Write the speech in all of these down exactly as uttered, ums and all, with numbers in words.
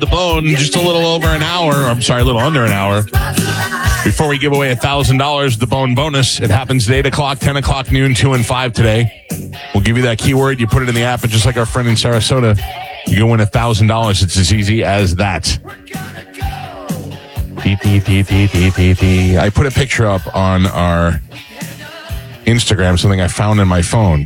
the bone just a little over an hour. I'm sorry, a little under an hour. Before we give away one thousand dollars, the bone bonus. It happens at eight o'clock, ten o'clock, noon, two, and five today. We'll give you that keyword. You put it in the app, and just like our friend in Sarasota, you can win one thousand dollars. It's as easy as that. I put a picture up on our Instagram, something I found in my phone.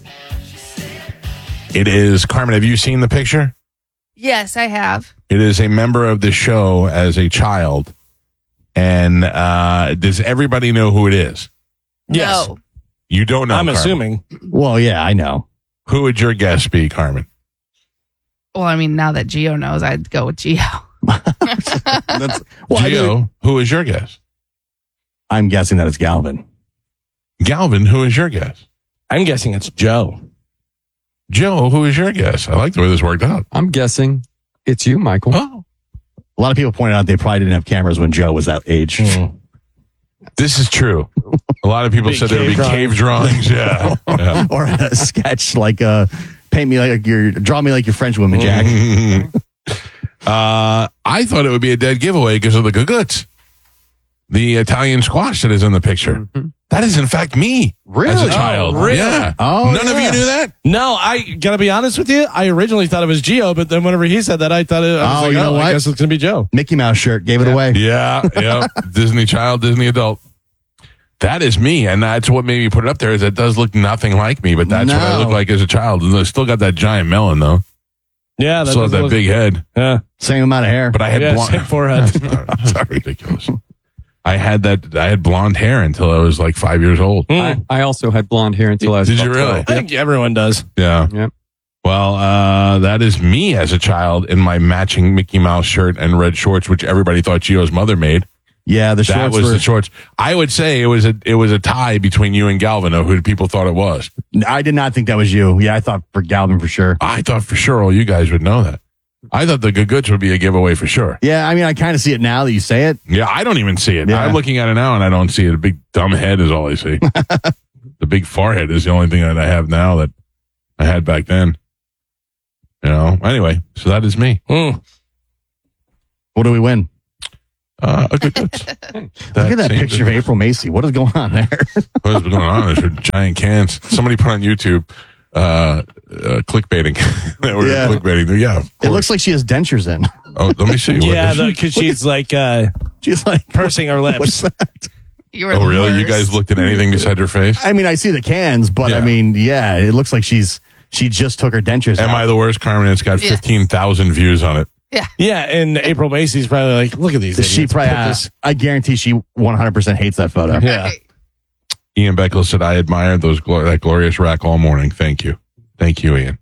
It is, Carmen, have you seen the picture? Yes, I have. It is a member of the show as a child. And uh, does everybody know who it is? Yes. No. You don't know, I'm Carmen. assuming. Well, yeah, I know. Who would your guess be, Carmen? Well, I mean, now that Gio knows, I'd go with Gio. That's, well, Gio, I mean, who is your guess? I'm guessing that it's Galvin. Galvin, who is your guess? I'm guessing it's Joe. Joe, who is your guess? I like the way this worked out. I'm guessing it's you, Michael. Oh. A lot of people pointed out they probably didn't have cameras when Joe was that age. Mm. This is true. A lot of people Big said there would be cave cave drawings. Yeah. yeah. Or a sketch like uh, paint me like your, draw me like your French woman, Jack. uh, I thought it would be a dead giveaway because of the Guguts. The Italian squash that is in the picture. Mm-hmm. That is, in fact, me Really? as a child. Oh, really? Yeah. Oh, None of yeah. you knew that? No, I gotta be honest with you. I originally thought it was Gio, but then whenever he said that, I thought it. I was Oh, like, you know oh, what? I guess it's gonna be Joe. Mickey Mouse shirt, gave it away. Yeah, yeah. Disney child, Disney adult. That is me, and that's what made me put it up there. Is it does look nothing like me, but that's what I No. look like as a child. And I still got that giant melon though. Yeah, that Still have doesn't that look- big head. Yeah, Same amount of hair. But I had yeah, blonde. same forehead. That's not ridiculous. I had that. I had blonde hair until I was like five years old. Mm. I, I also had blonde hair until I was Did you about really? I twelve. think everyone does. Yeah. Yep. Well, uh, that is me as a child in my matching Mickey Mouse shirt and red shorts, which everybody thought Gio's mother made. yeah, the That shorts was were. the shorts. I would say it was a it was a tie between you and Galvin, of who people thought it was. I did not think that was you. Yeah, I thought for Galvin for sure. I thought for sure all you guys would know that. I thought the Guguts would be a giveaway for sure. Yeah, I mean, I kind of see it now that you say it. Yeah, I don't even see it. Yeah. I'm looking at it now and I don't see it. A big dumb head is all I see. The big forehead is the only thing that I have now that I had back then. You know. Anyway, so that is me. Mm. What do we win? Uh, a Guguts. Look at that seems picture of to- April Macy. What is going on there? What's going on? There's giant cans. Somebody put on YouTube uh, uh, clickbaiting. They were Yeah. clickbaiting. Yeah. of It course. looks like she has dentures in. Oh, let me see. What Yeah, is- because she's like uh, She's like pursing her What's lips. that? You were oh, the really? You worst. guys looked at anything beside her face? I mean, I see the cans, but Yeah. I mean, yeah, it looks like she's she just took her dentures Am out. I the worst, Carmen? It's got Yeah. fifteen thousand views on it. Yeah, and April Macy's probably like, look at these. She idiots. probably, Put uh, this- I guarantee she one hundred percent hates that photo. Yeah. Right. Ian Beckles said, I admired those glor- that glorious rack all morning. Thank you. Thank you, Ian.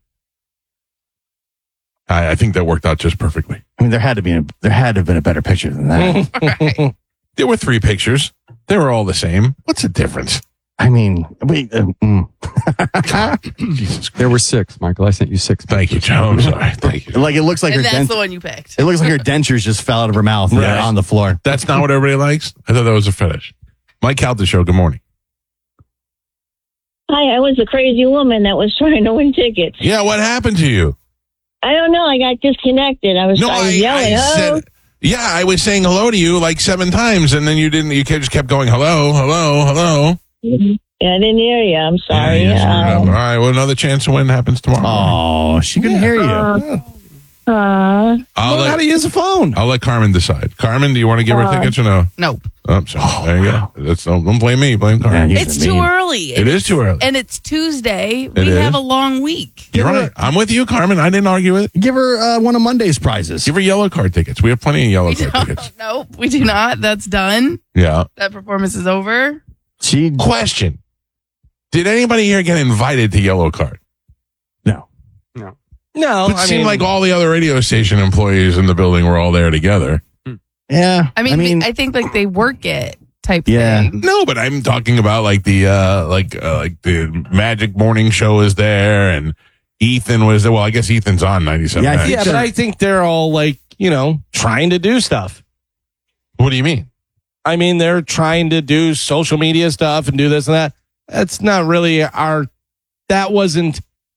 I, I think that worked out just perfectly. I mean, there had to be a, there had to have been a better picture than that. There were three pictures. They were all the same. What's the difference? I mean, wait, uh, mm. Jesus Christ. There were six, Michael. I sent you six. Thank you, Joe. I'm sorry. Thank you. like it looks like her And that's dent- the one you picked. it looks like her dentures just fell out of her mouth and they're Right. on the floor. That's not what everybody likes? I thought that was a fetish. Mike Calta Show, good morning. Hi, I was a crazy woman that was trying to win tickets. Yeah, what happened to you? I don't know. I got disconnected. I was, No, I I, was yelling. I oh, said, yeah, I was saying hello to you like seven times, and then you didn't, you just kept going, hello, hello, hello. yeah, I didn't hear you. I'm sorry. Yeah, you screwed up. Um, All right, well, another chance to win happens tomorrow. Oh, she couldn't hear you. uh, uh, I'll, Learn how to let, use a phone. I'll let Carmen decide. Carmen, do you want to give her Uh, tickets or no? Nope. Oh, I'm sorry. There you go. That's, don't, don't blame me. Blame Man, Carmen. you- It's mean. too early. It is too early. And it's Tuesday. We is? have a long week. You're right. I'm with you, Carmen. I didn't argue with it. Give her uh, one of Monday's prizes. Give her yellow card tickets. We have plenty of yellow We card don't. tickets. Nope, we do not. That's done. Yeah. That performance is over. She Question. Did anybody here get invited to yellow card? no. No, It I seemed mean, like all the other radio station employees in the building were all there together. Yeah. I mean, I, think like they work it type Yeah. thing. No, but I'm talking about like the uh like uh, like the Magic Morning Show is there, and Ethan was there. Well, I guess Ethan's on ninety-seven. Yeah, I think- yeah, but I think they're all like, you know, trying to do stuff. What do you mean? I mean, they're trying to do social media stuff and do this and that. That's not really our, that wasn't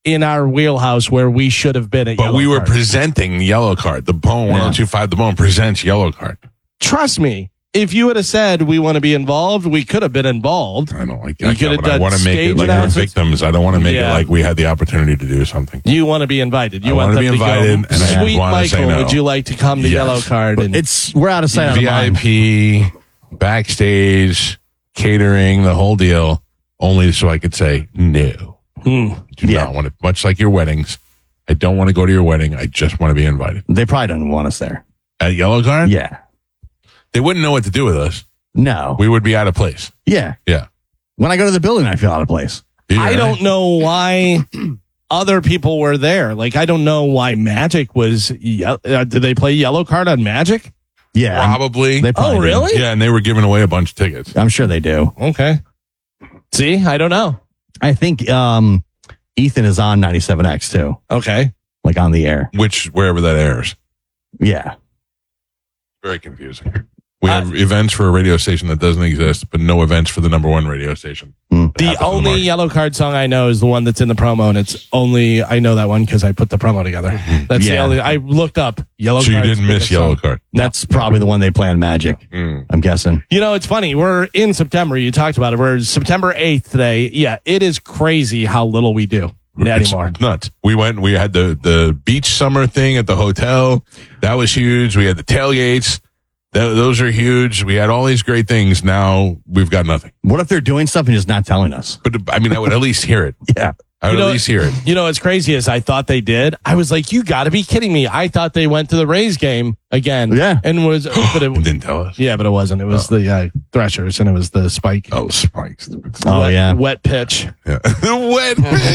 in our wheelhouse where we should have been at But yellow we were card. presenting Yellow Card. The Bone one oh two five, The Bone presents Yellow Card. Trust me, if you would have said we want to be involved, we could have been involved. I don't like You I, could have but I done want to make it stage like we're announcements. victims. I don't want to make Yeah. it like we had the opportunity to do something. You want to be invited. You I want wanna them be to invited, go. and I Sweet wanna say Michael, no. would you like to come to Yes. Yellow Card? And It's we're out of sight, out of V I mind. P, backstage, catering, the whole deal, only so I could say no. Hmm. Do Yeah. not want to, much like your weddings. I don't want to go to your wedding. I just want to be invited. They probably don't want us there. At Yellow Card? Yeah. They wouldn't know what to do with us. No. We would be out of place. yeah. Yeah. When I go to the building, I feel out of place. Yeah. I don't know why other people were there. Like, I don't know why Magic was. Ye- uh, did they play Yellow Card on Magic? Yeah. Probably. They probably Oh, do. really? Yeah, and they were giving away a bunch of tickets. I'm sure they do. Okay. See, I don't know. I think um, Ethan is on ninety-seven X too, Okay. like on the air. Which, wherever that airs. Yeah. Very confusing. We have events for a radio station that doesn't exist, but no events for the number one radio station. Mm. The Happens in only market. Yellow Card song I know is the one that's in the promo, and it's only I know that one because I put the promo together. That's the Yeah. only I looked up Yellow So you Card's didn't miss biggest Yellow song. Card. That's probably the one they play on Magic. Mm. I'm guessing. You know, it's funny. We're in September. You talked about it. We're September eighth today. Yeah, it is crazy how little we do It's anymore. nuts. We went, we had the, the beach summer thing at the hotel. That was huge. We had the tailgates. Th- those are huge. We had all these great things. Now we've got nothing. What if they're doing stuff and just not telling us? But I mean, I would at least hear it. Yeah. I would You know- at least hear it. You know, what's crazy is I thought they did. I was like, you got to be kidding me. I thought they went to the Rays game again. Yeah. And was, but It it, didn't tell us. yeah, but it wasn't. It was the uh, Threshers and it was the Spike. Oh, spikes. Oh, wet, yeah. Wet pitch. Yeah. The wet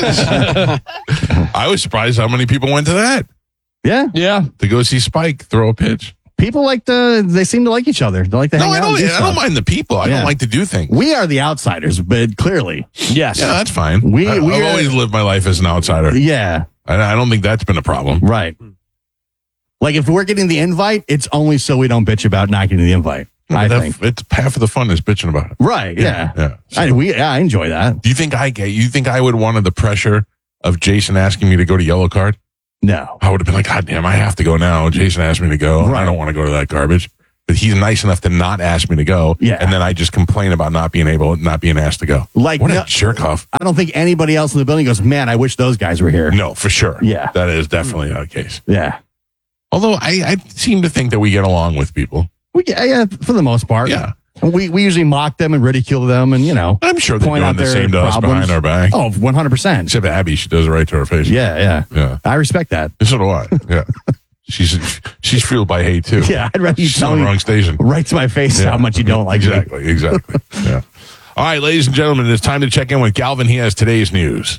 pitch. I was surprised how many people went to that Yeah. Yeah. to go see Spike throw a pitch. People like to, they seem to like each other. They like to No, hang I out don't. and do I stuff. don't mind the people. I Yeah. don't like to do things. We are the outsiders, but clearly. Yes. Yeah, that's fine. We- I, we I've are- always lived my life as an outsider. Yeah. I, I don't think that's been a problem. Right. Like if we're getting the invite, it's only so we don't bitch about not getting the invite. I That- think. it's half of the fun is bitching about it. Right. Yeah. Yeah. I, we, yeah, I enjoy that. Do you think I get? You think I would wanted the pressure of Jason asking me to go to Yellow Card? No. I would have been like, God damn, I have to go now. Jason asked me to go. Right. I don't want to go to that garbage. But he's nice enough to not ask me to go. Yeah. And then I just complain about not being able, not being asked to go. Like, What no- a jerk off. I don't think anybody else in the building goes, man, I wish those guys were here. No, for sure. Yeah. That is definitely the case. Yeah. Although I, I seem to think that we get along with people. We, yeah, yeah, for the most part. Yeah. We, we usually mock them and ridicule them and, you know, I'm sure they're point doing out the their same to us problems. behind our back. Oh, one hundred percent. Except Abby, she does it right to her face. Yeah, yeah. Yeah. I respect that. So do I. Yeah. she's she's fueled by hate too. Yeah, I'd rather you She's tell on the me wrong station. right to my face Yeah. how much you don't like me. Exactly, exactly. Yeah. All right, ladies and gentlemen, it's time to check in with Galvin. He has today's news.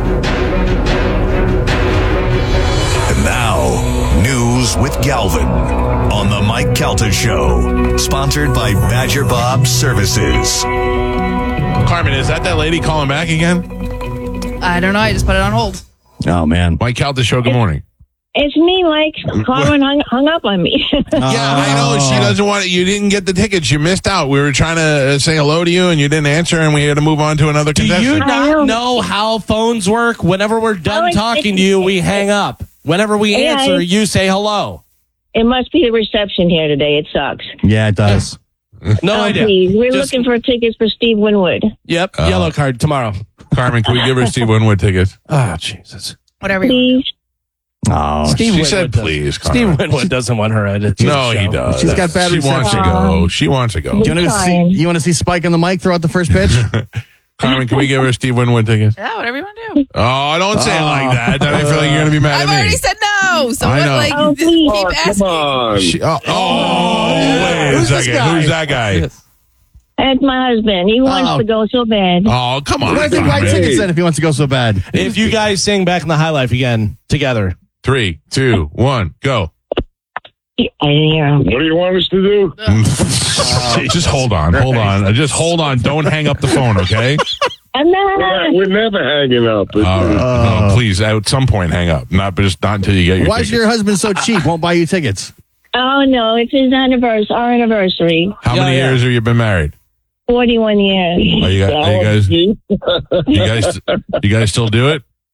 And now, news with Galvin on the Mike Calta Show, sponsored by Badger Bob Services. Carmen, is that that lady calling back again? I don't know. I just put it on hold. Oh, man. Mike Calta Show, good morning. It's me, Mike. Carmen hung, hung up on me. Yeah, I know. She doesn't want it. You didn't get the tickets. You missed out. We were trying to uh, say hello to you, and you didn't answer, and we had to move on to another Do you contestant. I know. not know how phones work? Whenever we're done Oh, it's- talking to you, we hang up. Whenever we Yeah, answer, I- you say hello. It must be the reception here today. It sucks. Yeah, it does. No Oh, idea. please. We're Just- looking for tickets for Steve Winwood. Yep. Uh, Yellow card tomorrow. Carmen, can we give her Steve Winwood tickets? Oh, Jesus. Whatever you Please. Oh, Steve She Winwood said, does- please, Steve Carmen. Winwood doesn't want her at it. No, he does. She's got bad She wants to reception. go. She wants to go. you want to see? Fine. You want to see Spike on the mic throw out the first pitch? Carmen, can we give her Steve Winwood tickets? Yeah, whatever you want to do. Oh, don't say it like that. Then I feel like you're going to be mad I've at me. already said no. So I what, know. like, Oh, just please. keep asking. She, oh, oh, wait a Who's this second. guy? Who's that guy? That's my husband. He wants Oh. to go so bad. Oh, come on. Where's the white Carmen. tickets then if he wants to go so bad? If you guys sing Back in the High Life again together. Three, two, one, go. I didn't hear him. What do you want us to do? Just hold on. Hold on. Just hold on. Don't hang up the phone, okay? I'm not. We're never hanging up. All right. No, please, at some point, hang up. Not, but just not until you get your Why is tickets. your husband so cheap? Won't buy you tickets. Oh, no. It's his anniversary, our anniversary. How Yeah, many yeah. years have you been married? forty-one years. Are you, are you guys? You guys? You guys still do it?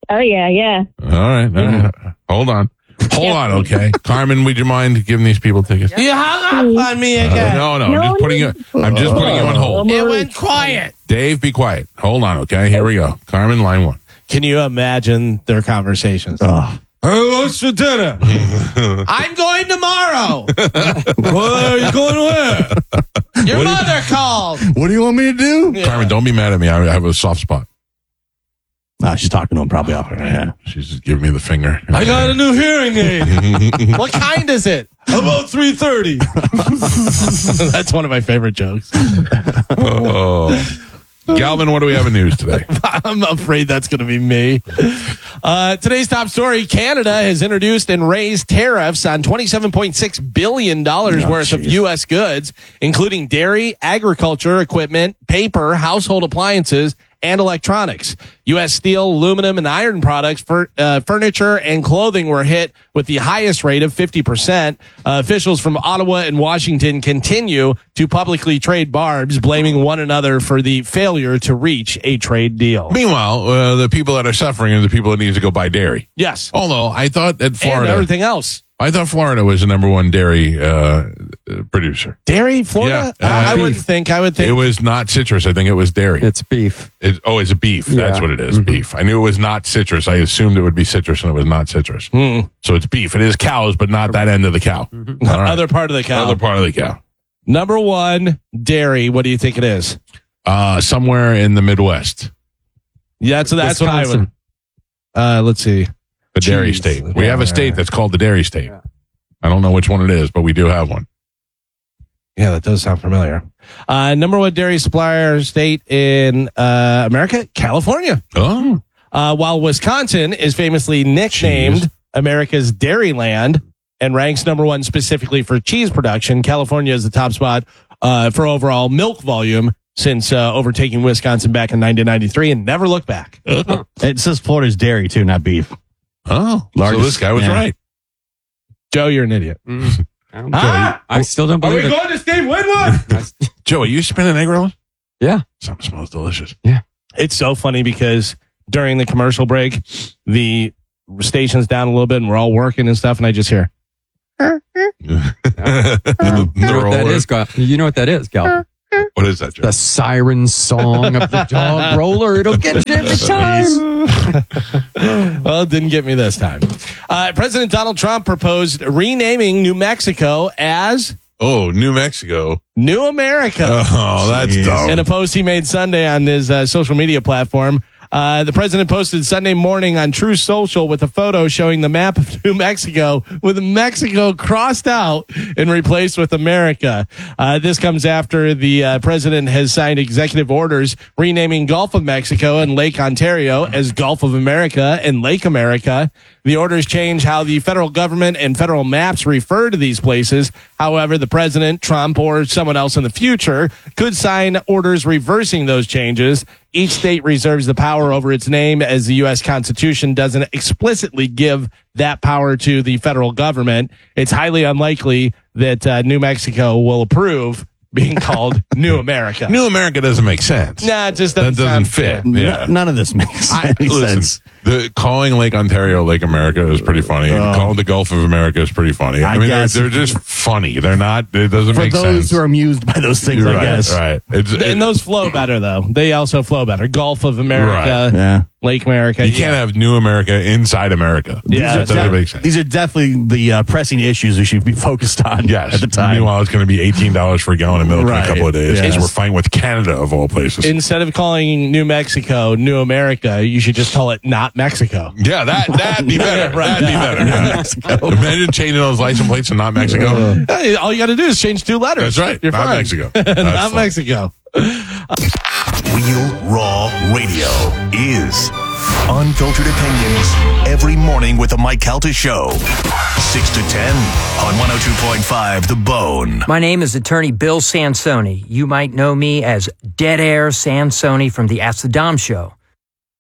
Oh, yeah, yeah. All right. All right. Hold on. Hold on, okay. Carmen, would you mind giving these people tickets? You hung up on me Uh, again. no, no, I'm No, just putting you. I'm just putting you on hold. It went quiet. Dave, be quiet. Hold on, okay. Here we go. Carmen, line one. Can you imagine their conversations? Oh. Hey, what's for dinner? I'm going tomorrow. Where are you going where? Your mother called. What do you want me to do? Carmen, don't be mad at me. I have a soft spot. Ah, she's talking to him probably off. Yeah. She's just giving me the finger. I got a new hearing aid. What kind is it? About three thirty. That's one of my favorite jokes. Oh. Galvin, what do we have in news today? I'm afraid that's going to be me. Uh, today's top story, Canada has introduced and raised tariffs on twenty-seven point six billion dollars Oh, worth of geez. U S goods, including dairy, agriculture, equipment, paper, household appliances, and electronics. U S steel, aluminum, and iron products, for, uh, furniture, and clothing were hit with the highest rate of fifty percent. Uh, officials from Ottawa and Washington continue to publicly trade barbs, blaming one another for the failure to reach a trade deal. Meanwhile, uh, the people that are suffering are the people that need to go buy dairy. Yes. Although I thought that And Florida, everything else. I thought Florida was the number one dairy uh, uh, producer. Dairy, Florida? Yeah, uh, I, I would beef. think. I would It think. was not citrus. I think it was dairy. It's beef. It, oh, it's a beef. That's Yeah. what it is. Mhm. Beef. I knew it was not citrus. I assumed it would be citrus, and it was not citrus. Hmm. So it's beef. It is cows, but not that end of the cow. All right. Other part of the cow. Other part of the cow. Number one, dairy. What do you think it is? Uh, somewhere in the Midwest, Yeah, so that's what I would. Wisconsin. Uh, let's see. the dairy Jeez. state. We have a Yeah. state that's called the dairy state. I don't know which one it is, but we do have one. Yeah, that does sound familiar. Uh, number one dairy supplier state in uh, America, California. Oh, Uh, while Wisconsin is famously nicknamed Cheese. America's Dairyland and ranks number one specifically for cheese production, California is the top spot uh, for overall milk volume since uh, overtaking Wisconsin back in nineteen ninety-three and never looked back. It says Florida's dairy too, not beef. oh. So Largest- this guy was yeah. right. Joe, you're an idiot. Mm. I, don't Ah! I still don't believe it. going to Steve Winwood? I- Joe, are you spinning egg rolls? yeah. Something smells delicious. It's so funny because during the commercial break, the station's down a little bit and we're all working and stuff, and I just hear. The- the You know what that roller. is, Gal? You know what that is, Gal? What is that, Joe? The siren song of the dog roller. It'll get you every time. Well, it didn't get me this time. Uh, President Donald Trump proposed renaming New Mexico as Oh, New Mexico. New America. Oh, that's Jeez. dumb. In a post he made Sunday on his uh, social media platform, uh, the president posted Sunday morning on True Social with a photo showing the map of New Mexico with Mexico crossed out and replaced with America. Uh, this comes after the uh, president has signed executive orders renaming Gulf of Mexico and Lake Ontario as Gulf of America and Lake America. The orders change how the federal government and federal maps refer to these places. However, the president, Trump, or someone else in the future could sign orders reversing those changes. Each state reserves the power over its name, as the U S Constitution doesn't explicitly give that power to the federal government. It's highly unlikely that uh, New Mexico will approve being called New America. New America doesn't make sense. Nah, it just that doesn't, doesn't sound fit. fair. Yeah. N- none of this makes I, any listen, sense. the calling Lake Ontario Lake America is pretty funny. And calling the Gulf of America is pretty funny. I, I mean, they're, guess. they're just funny. They're not. It doesn't For make those sense. who are amused by those things, You're I right, guess. Right. It's, it, And those flow better, though. They also flow better. Gulf of America, Yeah. Lake America. you can't have New America inside America. Yeah, that doesn't make sense. These are definitely the uh, pressing issues we should be focused on Yes. at the time. Meanwhile, it's going to be eighteen dollars for a gallon of milk Right. in a couple of days because Yes. we're fighting with Canada of all places. Instead of calling New Mexico New America, you should just call it not Mexico. yeah, that that'd be better. Right. That'd be better. Yeah. Imagine changing those license plates to not Mexico. Hey, all you got to do is change two letters. That's right. You're not fine. Mexico. not That's fine. Mexico. Real Raw Radio is unfiltered opinions every morning with the Mike Calta Show. six to ten on one oh two point five The Bone. My name is attorney Bill Sansoni. You might know me as Dead Air Sansoni from the Ask the Dom Show.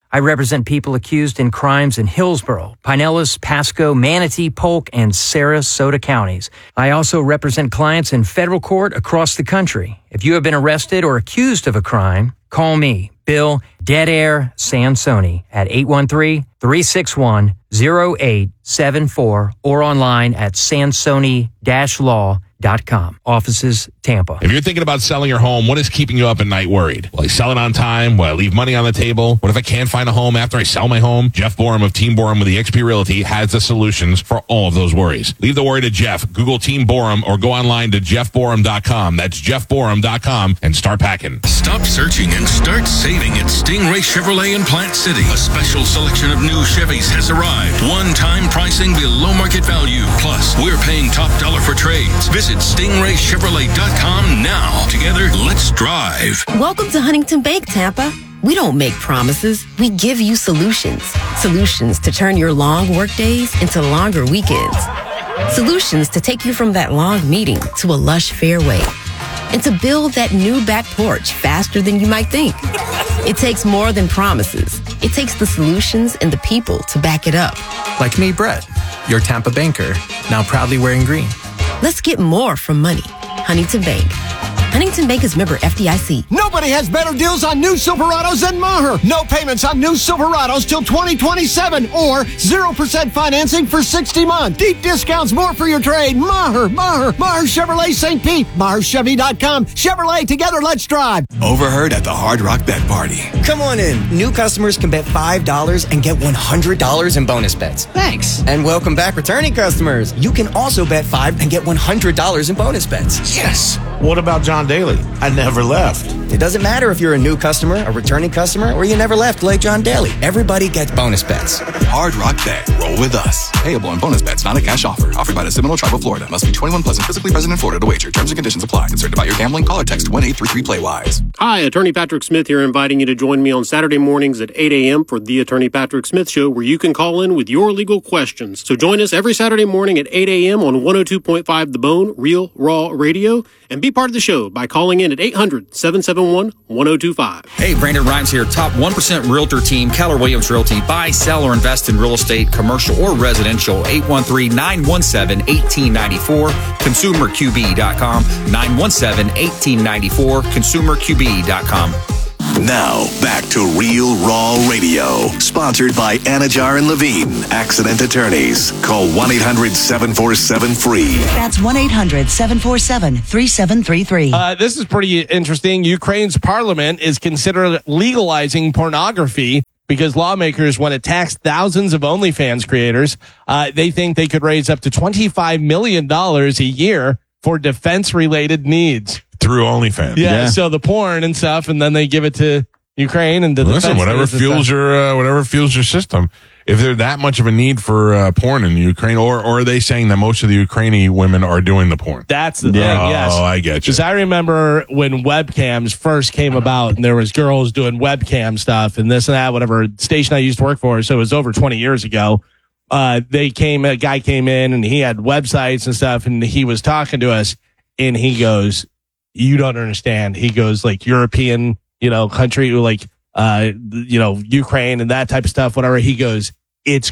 I represent people accused in crimes in Hillsborough, Pinellas, Pasco, Manatee, Polk, and Sarasota counties. I also represent clients in federal court across the country. If you have been arrested or accused of a crime, call me, Bill Dead Air Sansoni, at eight one three, three six one, zero eight seven four or online at sansoni dash law dot com. Offices, Tampa. If you're thinking about selling your home, what is keeping you up at night worried? Will I sell it on time? Will I leave money on the table? What if I can't find a home after I sell my home? Jeff Borum of Team Borum with eXp Realty has the solutions for all of those worries. Leave the worry to Jeff. Google Team Borum or go online to jeff borum dot com. That's jeff borum dot com and start packing. Stop searching and start saving at Stingray Chevrolet in Plant City. A special selection of new Chevys has arrived. One-time pricing below market value. Plus, we're paying top dollar for trades. Visit stingray chevrolet dot com now. Together, let's drive. Welcome to Huntington Bank, Tampa. We don't make promises. We give you solutions. Solutions to turn your long work days into longer weekends. Solutions to take you from that long meeting to a lush fairway. And to build that new back porch faster than you might think. It takes more than promises. It takes the solutions and the people to back it up. Like me, Brett, your Tampa banker, now proudly wearing green. Let's get more from money. Huntington Bank. Huntington Bank is member F D I C. Nobody has better deals on new Silverados than Maher. No payments on new Silverados till twenty twenty-seven or zero percent financing for sixty months. Deep discounts, more for your trade. Maher, Maher, Maher Chevrolet Saint Pete. Maher Chevy dot com. Chevrolet, together, let's drive. Overheard at the Hard Rock Bet Party. Come on in. New customers can bet five dollars and get one hundred dollars in bonus bets. Thanks. And welcome back, returning customers. You can also bet five dollars and get one hundred dollars in bonus bets. Yes. What about John Daly? I never left. It doesn't matter if you're a new customer, a returning customer, or you never left like John Daly. Everybody gets bonus bets. Hard Rock Bet. Roll with us. Payable on bonus bets, not a cash offer. Offered by the Seminole Tribe of Florida. Must be twenty-one plus and physically present in Florida to wager. Terms and conditions apply. Concerned about your gambling? Call or text one eight three three play wise. Hi, Attorney Patrick Smith here, inviting you to join me on Saturday mornings at eight a.m. for the Attorney Patrick Smith Show, where you can call in with your legal questions. So join us every Saturday morning at eight a.m. on one oh two point five The Bone, Real Raw Radio, and be part of the show by calling in at eight hundred, seven seven one, one oh two five. Hey, Brandon Rhymes here, top one percent realtor team, Keller Williams Realty. Buy, sell, or invest in real estate, commercial or residential. eight one three, nine one seven, one eight nine four, consumer q b dot com, nine one seven, one eight nine four, consumer q b dot com. Now, back to Real Raw Radio. Sponsored by Anajar and Levine, Accident Attorneys. Call one eight hundred, seven four seven, F R E E. That's one eight hundred, seven four seven, three seven three three. Uh, this is pretty interesting. Ukraine's parliament is considering legalizing pornography because lawmakers want to tax thousands of OnlyFans creators. Uh, they think they could raise up to twenty-five million dollars a year for defense-related needs. Through OnlyFans. Yeah, yeah, so the porn and stuff, and then they give it to Ukraine and the Listen, defense whatever fuels stuff. your uh, whatever fuels your system. If there's that much of a need for uh, porn in Ukraine, or, or are they saying that most of the Ukrainian women are doing the porn? That's the yeah. thing, yes. Oh, I get you. Because I remember when webcams first came about, and there was girls doing webcam stuff and this and that, whatever station I used to work for, so it was over twenty years ago. Uh, they came, a guy came in, and he had websites and stuff, and he was talking to us, and he goes, you don't understand. He goes, like, European, you know, country, like, uh, you know, Ukraine and that type of stuff, whatever. He goes, it's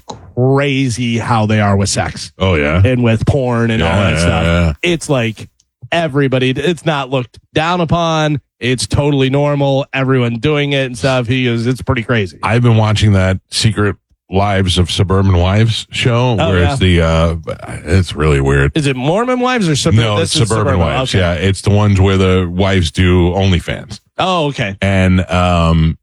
crazy how they are with sex. Oh, yeah. And with porn and yeah, all that yeah, stuff. Yeah. It's like everybody, it's not looked down upon. It's totally normal. Everyone doing it and stuff. He goes, it's pretty crazy. I've been watching that Secret Lives of Suburban Wives show, oh, where yeah. it's the, uh, it's really weird. Is it Mormon wives or suburban? No, it's Suburban, suburban Wives. Okay. Yeah, it's the ones where the wives do OnlyFans. Oh, okay. And um,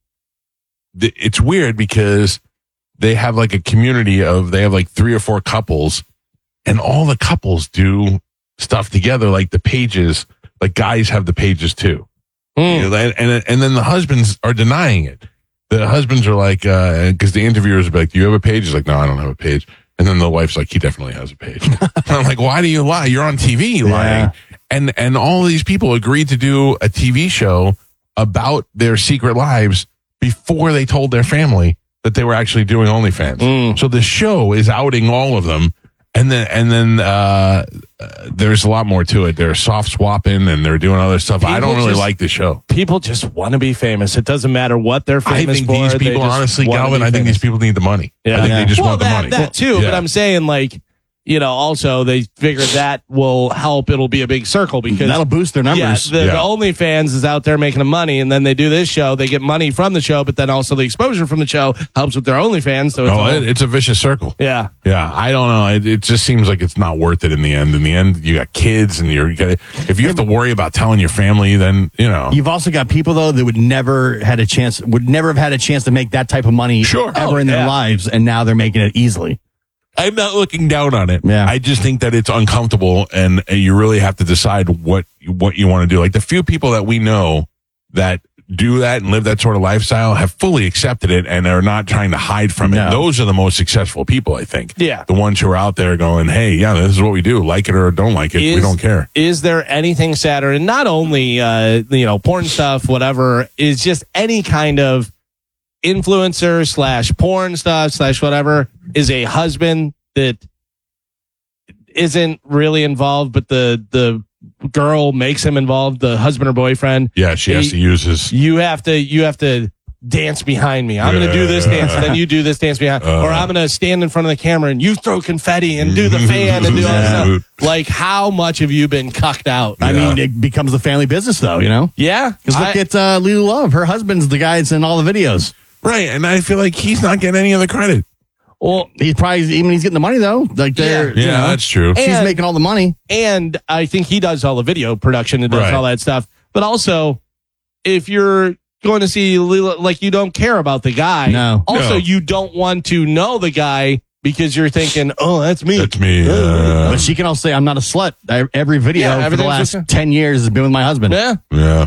th- it's weird because they have like a community of, they have like three or four couples, and all the couples do stuff together, like the pages, like guys have the pages too. Mm. You know, and, and and then the husbands are denying it. The husbands are like, uh, because the interviewers are like, do you have a page? He's like, no, I don't have a page. And then the wife's like, he definitely has a page. And I'm like, why do you lie? You're on T V lying. Yeah. And and all these people agreed to do a T V show about their secret lives before they told their family that they were actually doing OnlyFans. Mm. So the show is outing all of them And then, and then uh, uh, there's a lot more to it. They're soft swapping and they're doing other stuff. I don't People really just- like the show. People just want to be famous. It doesn't matter what they're I famous think for. these they people, just honestly, wanna Galvin, be I think famous. these people need the money. Yeah. I think they just well, want the that, money. That too, Yeah. but I'm saying like, you know, also they figure that will help. It'll be a big circle because That'll boost their numbers. Yeah, the, Yeah. the OnlyFans is out there making them money, and then they do this show. They get money from the show, but then also the exposure from the show helps with their OnlyFans. So it's Oh, all- it, it's a vicious circle. yeah. Yeah, I don't know. It, it just seems like it's not worth it in the end. In the end, you got kids, and you're you if you have to worry about telling your family, then you know. You've also got people though that would never had a chance, would never have had a chance to make that type of money Sure. ever Oh, in their yeah. lives, and now they're making it easily. I'm not looking down on it. Yeah. I just think that it's uncomfortable, and, and you really have to decide what what you want to do. Like the few people that we know that do that and live that sort of lifestyle have fully accepted it and are not trying to hide from it. No. Those are the most successful people, I think. Yeah. The ones who are out there going, hey, yeah, this is what we do. Like it or don't like it. we Is- don't care. Is there anything sadder? And not only, uh, you know, porn stuff, whatever, is just any kind of influencer slash porn stuff slash whatever is a husband that isn't really involved, but the, the girl makes him involved, the husband or boyfriend. Yeah, she has He- to use his. You have to, you have to dance behind me. I'm going to do this dance and then you do this dance behind, Uh. or I'm going to stand in front of the camera and you throw confetti and do the fan and do all Yeah. that stuff. Like, how much have you been cucked out? I Yeah. mean, it becomes the family business though, you know? Yeah. Because look I- at uh, Lulu Love. Her husband's the guy that's in all the videos. Right. And I feel like he's not getting any of the credit. well, He's probably, even he's getting the money though. Like they're, Yeah, you know, that's true. she's And- making all the money. and I think he does all the video production and does Right. all that stuff. But also, if you're going to see Lila, like you don't care about the guy. No. Also, No. you don't want to know the guy because you're thinking, oh, that's me. That's me. Uh, But she can also say, I'm not a slut. I, every video Yeah, for the everything's last just- ten years has been with my husband. Yeah. yeah.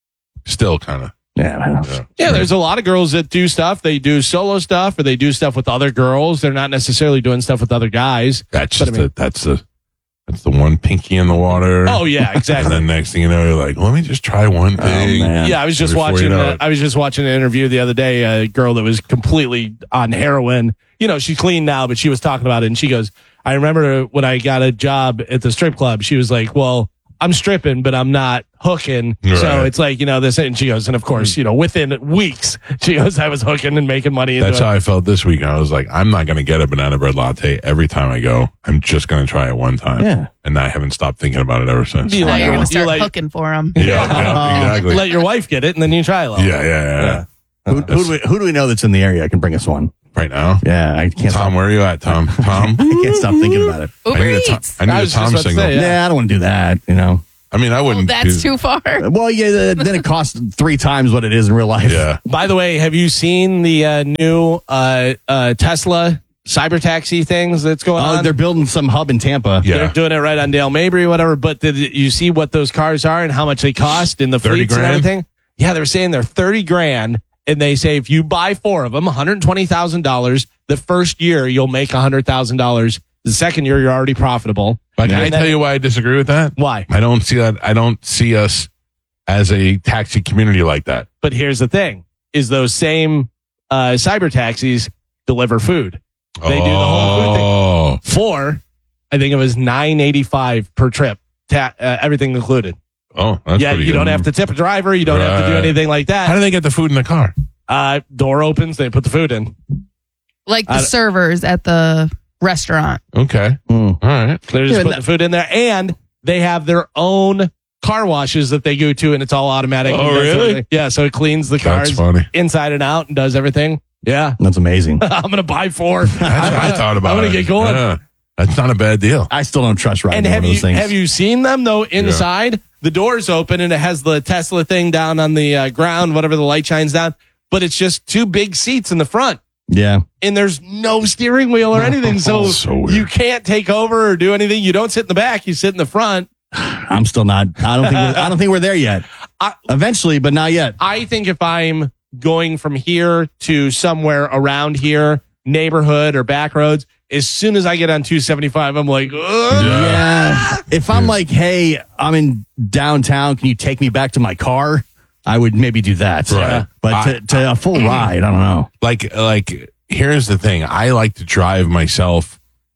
Still kind of. Yeah, man. Yeah. Yeah, there's a lot of girls that do stuff. They do solo stuff or they do stuff with other girls. They're not necessarily doing stuff with other guys. That's But I just mean- the, that's the that's the one pinky in the water. Oh, yeah, And exactly. then next thing you know, you're like, let me just try one thing. man. Yeah, I was just Before you watching. know Uh, it. I was just watching an interview the other day. A girl that was completely on heroin. You know, she's clean now, but she was talking about it, and she goes, "I remember when I got a job at the strip club." She was like, "Well, I'm stripping, but I'm not hooking." So Right. it's like, you know, this. And she goes, and of course, you know, within weeks, she goes, "I was hooking and making money." That's into how it. I felt this week. I was like, I'm not going to get a banana bread latte every time I go. I'm just going to try it one time. Yeah. And I haven't stopped thinking about it ever since. You Now like- you're going you to start like- hooking for him. Yeah, yeah, exactly. Let your wife get it, and then you try it. yeah, yeah, yeah, yeah. Who, who, do we, who do we know that's in the area? I can bring us one. Right now, Yeah, I can't. Tom, Stop, where are you at, Tom? Tom, I can't stop thinking about it. I Uber need a Tom, Eats. I need I a was Tom just about to signal. say, Yeah, I don't want to do that. You know. I mean, I Well, wouldn't. that's do- too far. Well, yeah. Then it costs three times what it is in real life. Yeah. By the way, have you seen the uh, new uh, uh, Tesla cyber taxi things that's going Oh, on? they're building some hub in Tampa. Yeah. They're doing it right on Dale Mabry, whatever. But did you see what those cars are and how much they cost in the thirty fleets and grand? everything? Yeah, they're saying they're thirty grand. And they say if you buy four of them, one hundred twenty thousand dollars, the first year you'll make one hundred thousand dollars. The second year you're already profitable. But can I And then- tell you why I disagree with that? Why? I don't see that. I don't see us as a taxi community like that. But here's the thing, is those same uh, cyber taxis deliver food. They do the whole food thing. Oh, For, I think it was nine eighty-five per trip, ta- uh, everything included. oh, that's Yeah, pretty you good. don't have to tip a driver. You don't have to do Right. anything like How that. do they get the food in the car? Uh, door opens, they put the food in. Like the I- servers at the restaurant. Okay, Mm. all right. They're just Yeah, putting the food in there, and they have their own car washes that they go to, and it's all automatic. Oh, And does really? everything. Yeah, so it cleans the cars That's funny. inside and out and does everything. Yeah, That's amazing. I'm gonna buy four. That's what I thought about. I'm gonna it. get going. Yeah. That's not a bad deal. I still don't trust riding And one have of you those things. have you seen them though inside? The doors open and it has the Tesla thing down on the uh, ground, whatever the light shines down. But it's just two big seats in the front, Yeah. and there's no steering wheel or anything, so, So weird. you can't take over or do anything. You don't sit in the back; you sit in the front. I'm still not. I don't think. We're, I don't think we're there yet. I- Eventually, but not yet. I think if I'm going from here to somewhere around here, neighborhood or back roads, as soon as I get on two seventy-five, I'm like, ugh. Yeah. If I'm like, hey, I'm in downtown, can you take me back to my car? I would maybe do that. Right. But I- to, to a full ride, I don't know. Like, like, here's the thing. I like to drive myself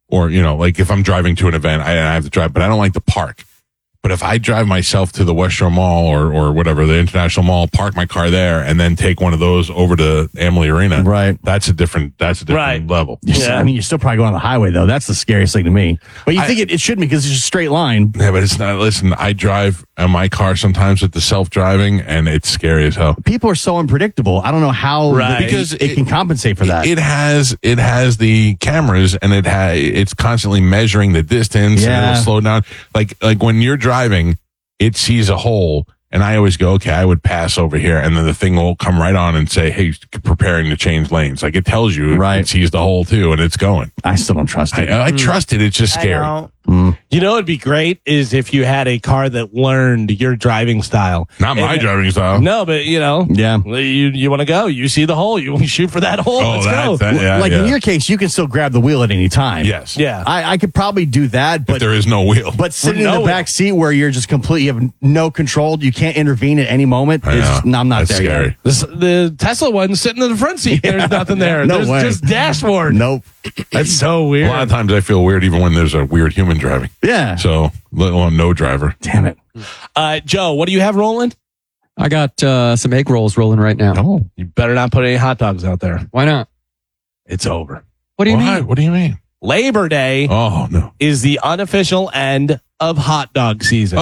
or, you know, like if I'm driving to an event, I, I have to drive, but I don't like to park. But if I drive myself to the West Shore Mall or, or whatever, the International Mall, park my car there, and then take one of those over to Amalie Arena, right? That's a different, that's a different Right. level. You're still- I mean, you're still probably going on the highway though. That's the scariest thing to me. But you I- think it, it shouldn't be because it's just a straight line. Yeah, but it's not. Listen, I drive in my car sometimes with the self-driving, and it's scary as hell. People are so unpredictable. I don't know how Right. Because it, it can compensate for that. It has it has the cameras, and it ha it's constantly measuring the distance, and Yeah. it'll slow down. Like like when you're driving, it sees a hole, and I always go, okay, I would pass over here, and then the thing will come right on and say, hey, preparing to change lanes. Like it tells you, Right. it sees the hole too, and it's going. I still don't trust it. I, I trust it. It's just I scary. know. You know, it'd be great is if you had a car that learned your driving style. Not my And- driving style. No, but you know, Yeah. you you want to go, you see the hole, you want to shoot for that hole. Oh, Let's that, go. that yeah, like yeah. in your case, you can still grab the wheel at any time. Yes. yeah. I, I could probably do that, But but there is no wheel. but sitting No in the wheel. back seat where you're just completely you have no control, you can't intervene at any moment. I Is, know. no, I'm not That's there scary. yet. This, the Tesla one's sitting in the front seat. There's nothing there. No There's way. just dashboard. Nope. That's so A weird. lot of times I feel weird even when there's a weird human driving. Yeah. So, let alone no driver. Damn it. Uh, Joe, what do you have rolling? I got uh, some egg rolls rolling right now. Oh. You better not put any hot dogs out there. Why not? It's over. What do you Why? mean? What do you mean? Labor Day Oh, no. is the unofficial end of hot dog season.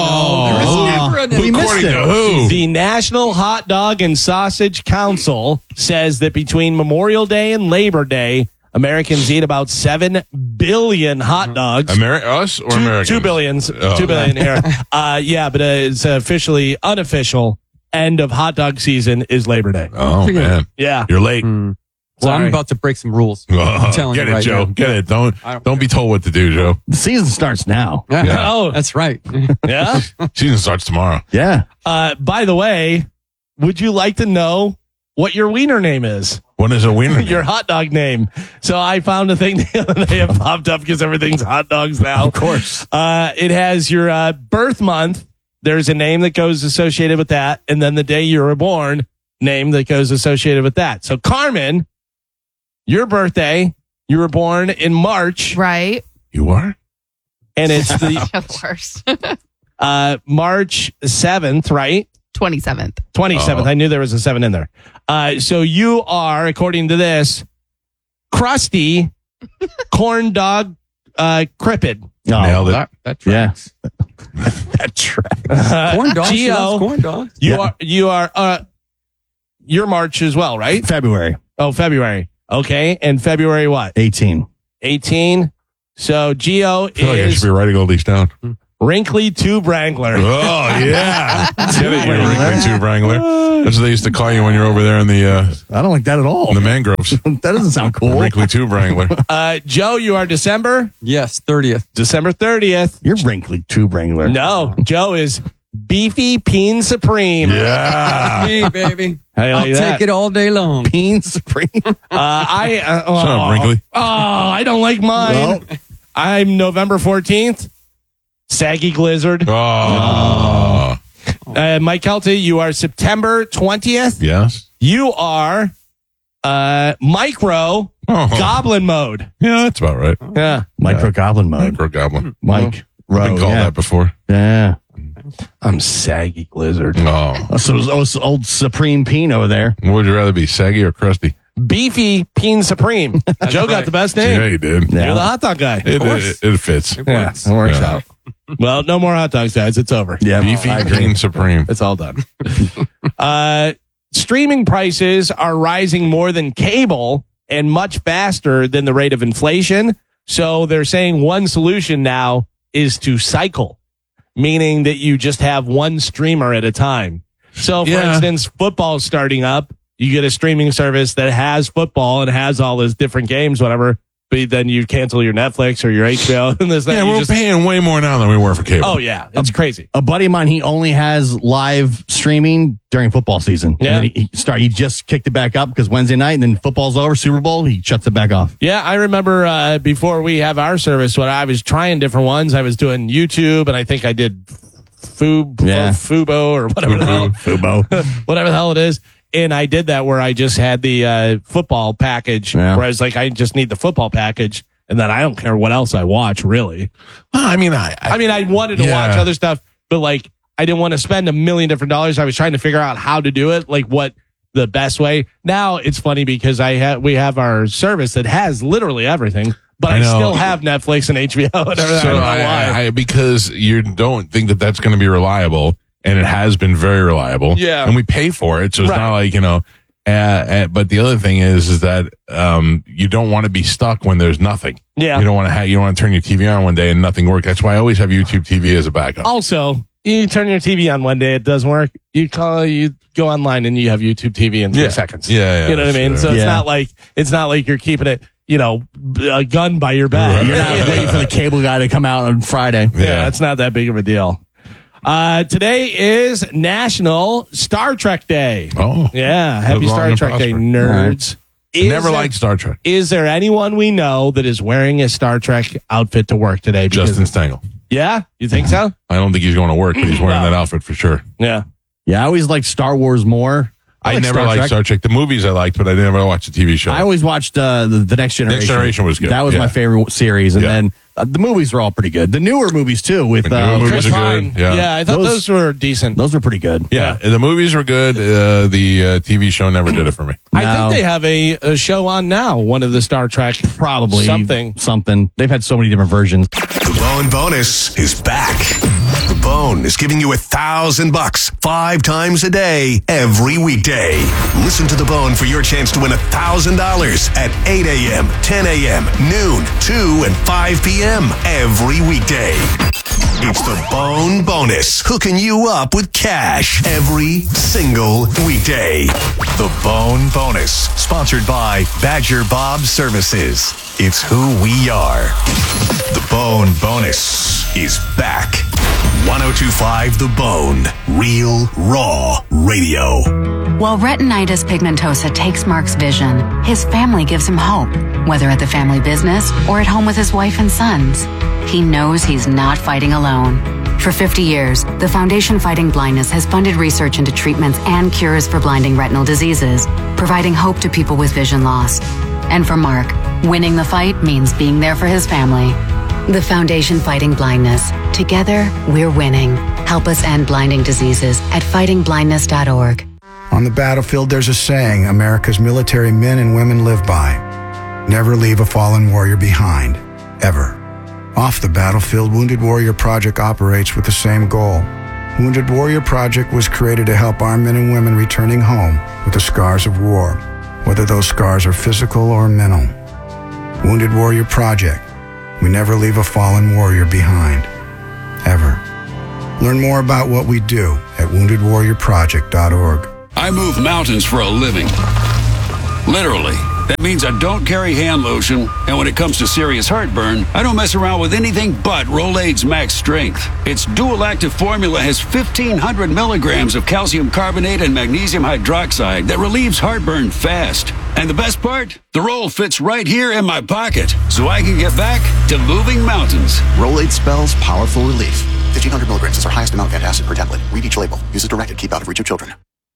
Oh. We missed According it. to who? The National Hot Dog and Sausage Council says that between Memorial Day and Labor Day, Americans eat about seven billion hot dogs. Ameri- us or two, Americans? two billions, Oh. two billion here. Uh, yeah, but uh, it's officially unofficial end of hot dog season is Labor Day. Oh, man. Yeah. You're late. Hmm. Well, Sorry. I'm about to break some rules. Oh, I'm telling get you it, right Joe. now. Get it. Don't I don't don't be told what to do, Joe. The season starts now. Yeah. Yeah. Oh, That's right. yeah. Season starts tomorrow. Yeah. Uh, by the way, would you like to know what your wiener name is? When is a winner? Your hot dog name. So I found a thing the other day have popped up because everything's hot dogs now. Of course. Uh, it has your uh, birth month. There's a name that goes associated with that. And then the day you were born, name that goes associated with that. So Carmen, your birthday, you were born in March. Right. You are? And it's the Of course. uh, March seventh, right? twenty-seventh. twenty-seventh. Oh. I knew there was a seven in there. Uh, so you are, according to this, crusty corn dog uh, cripid. Oh, Nailed it. That, that Yeah. tracks. that tracks. Corn dogs. she Gio, loves corn dogs. You Yeah. are you are uh you're March as well, right? February Oh, February. Okay. And February what? eighteen. eighteen. So Gio I feel like I should is be writing all these down. Wrinkly Tube Wrangler. Oh, yeah. Get it, you wrinkly tube wrangler. That's what they used to call you when you're over there in the uh, I don't like that at all. in the mangroves. That doesn't sound cool. Wrinkly tube wrangler. Uh Joe, you are December? Yes, thirtieth. December thirtieth. You're wrinkly tube wrangler. No, Joe is Beefy Peen Supreme. Yeah. Me, baby. How you I'll like take that? it all day long. Peen Supreme. Uh, I uh, oh, Shut up, Wrinkly. Oh, I don't like mine. Well. I'm November fourteenth. Saggy Glizzard. Oh. Uh, Mike Kelty, you are September twentieth. Yes. You are uh, Micro Oh. Goblin Mode. Yeah, that's about right. Yeah. Micro goblin mode. Micro goblin. Mike. I've been Rowe, called yeah. that before. Yeah. I'm Saggy Glizzard. Oh. Oh, so it was, oh, it's old Supreme Peen over there. What would you rather be, saggy or crusty? Beefy Peen Supreme. Joe got right. the best Yeah, name. you did. You're the hot dog guy. It, it, it fits. Yeah, it works Yeah. out. Well, no more hot dogs, guys. It's over. Yeah. Beefy I agree. Bean Supreme. It's all done. uh, streaming prices are rising more than cable and much faster than the rate of inflation. So they're saying one solution now is to cycle, meaning that you just have one streamer at a time. So, for Yeah. instance, football's starting up. You get a streaming service that has football and has all those different games, whatever. But then you cancel your Netflix or your H B O and this. Yeah, that. You we're just- paying way more now than we were for cable. Oh yeah, it's crazy. A buddy of mine, he only has live streaming during football season. Yeah. And then he, he start. He just kicked it back up because Wednesday night, and then football's over, Super Bowl, he shuts it back off. Yeah, I remember uh, before we have our service, when I was trying different ones, I was doing YouTube, and I think I did Fub, Yeah. Fubo or whatever the hell, Fubo. whatever the hell it is. And I did that where I just had the uh, football package, Yeah. where I was like, I just need the football package. and then I don't care what else I watch, really. Well, I mean, I, I, I mean, I wanted to Yeah. watch other stuff, but like, I didn't want to spend a million different dollars. I was trying to figure out how to do it, like what the best way. Now it's funny because I have we have our service that has literally everything, but I, I know. still have Netflix and H B O. And everything. I So don't know I, why. I, I, because you don't think that that's going to be reliable, and it has been very reliable. Yeah. and we pay for it, so it's Right. not like you know. Uh, uh, but the other thing is, is that um, you don't want to be stuck when there's nothing. Yeah. you don't want to have you don't want to turn your T V on one day and nothing works. That's why I always have YouTube T V as a backup. Also, you turn your T V on one day, it doesn't work. You call, you go online, and you have YouTube T V in three Yeah. seconds. Yeah, yeah, you know what I mean. sure. So it's Yeah. not like it's not like you're keeping it, you know, a gun by your back. Right. You're not waiting for the cable guy to come out on Friday. Yeah, Yeah. that's not that big of a deal. Uh, today is National Star Trek Day. Oh, Yeah, happy Live long Star and Trek Day, prosper. nerds. Is never there- liked Star Trek. Is there anyone we know that is wearing a Star Trek outfit to work today? Because- Justin Stengel. Yeah, you think so? I don't think he's going to work, but he's wearing No. that outfit for sure. Yeah. Yeah, I always liked Star Wars more. I, like never Star liked Trek. Star Trek. The movies I liked, but I never watched the T V show. I always watched uh, the, the Next Generation. Next Generation was good. That was Yeah. my favorite series. And Yeah. then uh, the movies were all pretty good. The newer movies, too, with The newer uh, movies Chris are Pine. good. Yeah. Yeah, I thought those, Those- were decent. those were pretty good. yeah, the movies were good. Uh, the uh, T V show never did it for me. I No. think they have a, a show on now, one of the Star Trek. Probably. Something. Something. They've had so many different versions. The Bone Bonus is back. The Bone is giving you a thousand bucks five times a day, every weekday. Listen to The Bone for your chance to win a thousand dollars at eight a.m., ten a.m., noon, two, and five p.m. every weekday. It's The Bone Bonus, hooking you up with cash every single weekday. The Bone Bonus, sponsored by Badger Bob Services. It's who we are. The Bone Bonus is back. one oh two point five The Bone, real, raw radio. While retinitis pigmentosa takes Mark's vision, his family gives him hope, whether at the family business or at home with his wife and sons. He knows he's not fighting alone. For fifty years, the Foundation Fighting Blindness has funded research into treatments and cures for blinding retinal diseases, providing hope to people with vision loss. And for Mark, winning the fight means being there for his family. The Foundation Fighting Blindness. Together, we're winning. Help us end blinding diseases at fighting blindness dot org. On the battlefield, there's a saying America's military men and women live by. Never leave a fallen warrior behind. Ever. Off the battlefield, Wounded Warrior Project operates with the same goal. Wounded Warrior Project was created to help our men and women returning home with the scars of war, whether those scars are physical or mental. Wounded Warrior Project. We never leave a fallen warrior behind. Ever. Learn more about what we do at wounded warrior project dot org. I move mountains for a living. Literally. That means I don't carry hand lotion, and when it comes to serious heartburn, I don't mess around with anything but Rolaids Max Strength. Its dual-active formula has fifteen hundred milligrams of calcium carbonate and magnesium hydroxide that relieves heartburn fast. And the best part? The roll fits right here in my pocket, so I can get back to moving mountains. Rolaids spells powerful relief. fifteen hundred milligrams is our highest amount of antacid per tablet. Read each label. Use as directed. Keep out of reach of children.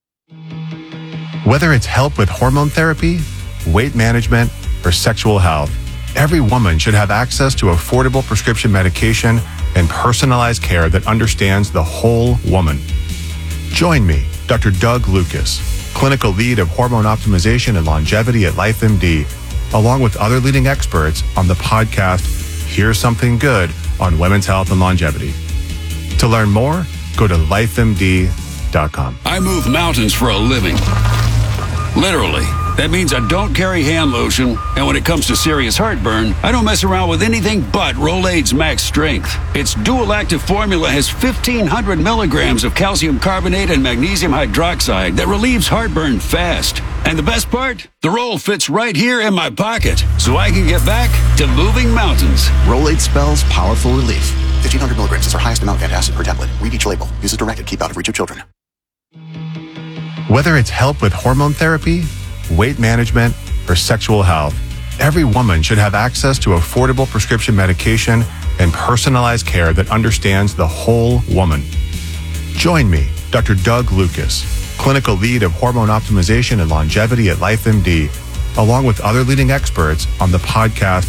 Whether it's help with hormone therapy, weight management, or sexual health, every woman should have access to affordable prescription medication and personalized care that understands the whole woman. Join me, Doctor Doug Lucas, clinical lead of hormone optimization and longevity at LifeMD, along with other leading experts on the podcast Here's Something Good on Women's Health and Longevity. To learn more, go to life M D dot com. I move mountains for a living. Literally. That means I don't carry hand lotion, and when it comes to serious heartburn, I don't mess around with anything but Rolaids Max Strength. Its dual-active formula has fifteen hundred milligrams of calcium carbonate and magnesium hydroxide that relieves heartburn fast. And the best part? The roll fits right here in my pocket, so I can get back to moving mountains. Rolaids spells powerful relief. fifteen hundred milligrams is our highest amount of antacid per tablet. Read each label. Use as directed. Keep out of reach of children. Whether it's help with hormone therapy, weight management, or sexual health, every woman should have access to affordable prescription medication and personalized care that understands the whole woman. Join me, Doctor Doug Lucas, clinical lead of hormone optimization and longevity at LifeMD, along with other leading experts on the podcast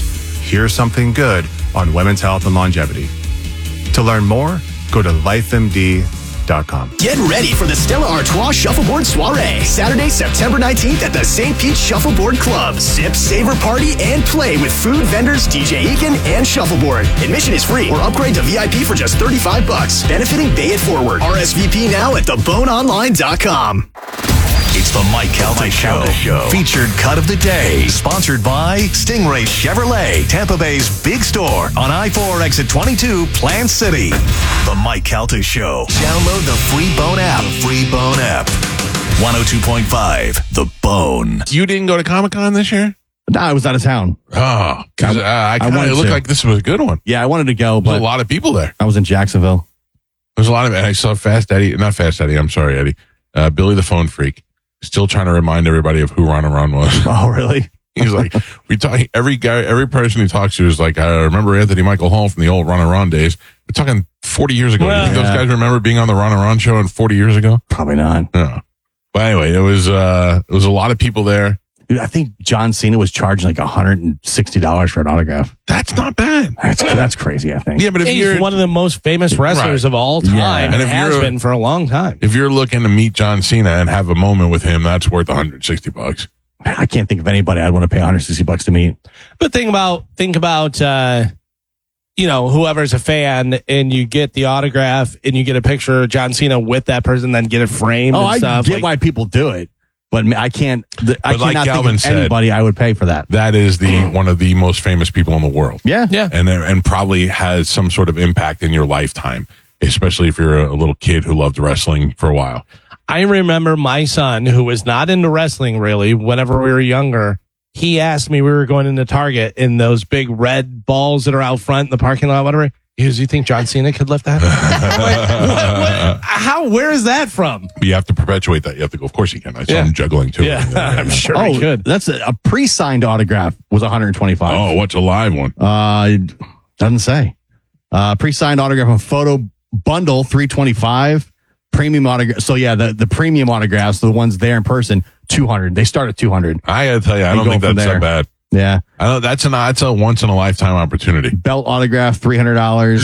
Here's Something Good on women's health and longevity. To learn more, go to life m d dot com. Get ready for the Stella Artois Shuffleboard Soiree, Saturday, September nineteenth at the Saint Pete Shuffleboard Club. Sip, savor, party, and play with food vendors D J Eakin and Shuffleboard. Admission is free or upgrade to V I P for just thirty-five bucks. Benefiting Bay It Forward. R S V P now at the bone online dot com. It's the Mike Calta Show. Show. Featured cut of the day. Sponsored by Stingray Chevrolet, Tampa Bay's big store on I four exit twenty-two, Plant City. The Mike Calta Show. Download the free Bone app. The free Bone app. one oh two point five, The Bone. You didn't go to Comic-Con this year? No, I was out of town. Oh, because uh, I, I wanted it looked to. like this was a good one. Yeah, I wanted to go, but There's a lot of people there. I was in Jacksonville. There's a lot of, and I saw Fast Eddie, not Fast Eddie, I'm sorry, Eddie. Uh, Billy the Phone Freak. Still trying to remind everybody of who Ron and Ron was. Oh, really? He's like, we talk, every guy, every person he talks to is like, I remember Anthony Michael Hall from the old Ron and Ron days. We're talking forty years ago. Well, you think yeah. those guys remember being on the Ron and Ron show in forty years ago? Probably not. No. But anyway, it was, uh, it was a lot of people there. Dude, I think John Cena was charging like one hundred sixty dollars for an autograph. That's not bad. That's that's crazy, I think. Yeah, but if He's you're one of the most famous wrestlers Right. of all time, Yeah. and And if has you're- been for a long time. if you're looking to meet John Cena and have a moment with him, that's worth one hundred sixty bucks. I can't think of anybody I'd want to pay one hundred sixty bucks to meet. But think about think about uh, you know, whoever's a fan, and you get the autograph, and you get a picture of John Cena with that person, then get it framed Oh, and I stuff. get like, why people do it, but I can't. th- I But like cannot Galvin think of said- anybody I would pay for that. That is the one of the most famous people in the world. Yeah, yeah. and and probably has some sort of impact in your lifetime, especially if you're a little kid who loved wrestling for a while. I remember my son, who was not into wrestling really, whenever we were younger, he asked me, we were going into Target, and those big red balls that are out front in the parking lot, whatever. He goes, you think John Cena could lift that? Like, what, what, how, where is that from? You have to perpetuate that. You have to go. Of course you can. I saw Yeah. him juggling too. Yeah, I'm sure Oh, he could. that's a, a pre-signed autograph was one hundred twenty-five. Oh, what's a live one? Uh, it doesn't say. Uh, pre-signed autograph and photo bundle three twenty-five. Premium autograph. So yeah, the, the premium autographs, the ones there in person, two hundred. They start at two hundred. I gotta tell you, I You don't go think from that's there. that bad. Yeah. I know that's an that's a once in a lifetime opportunity. Belt autograph, three hundred dollars.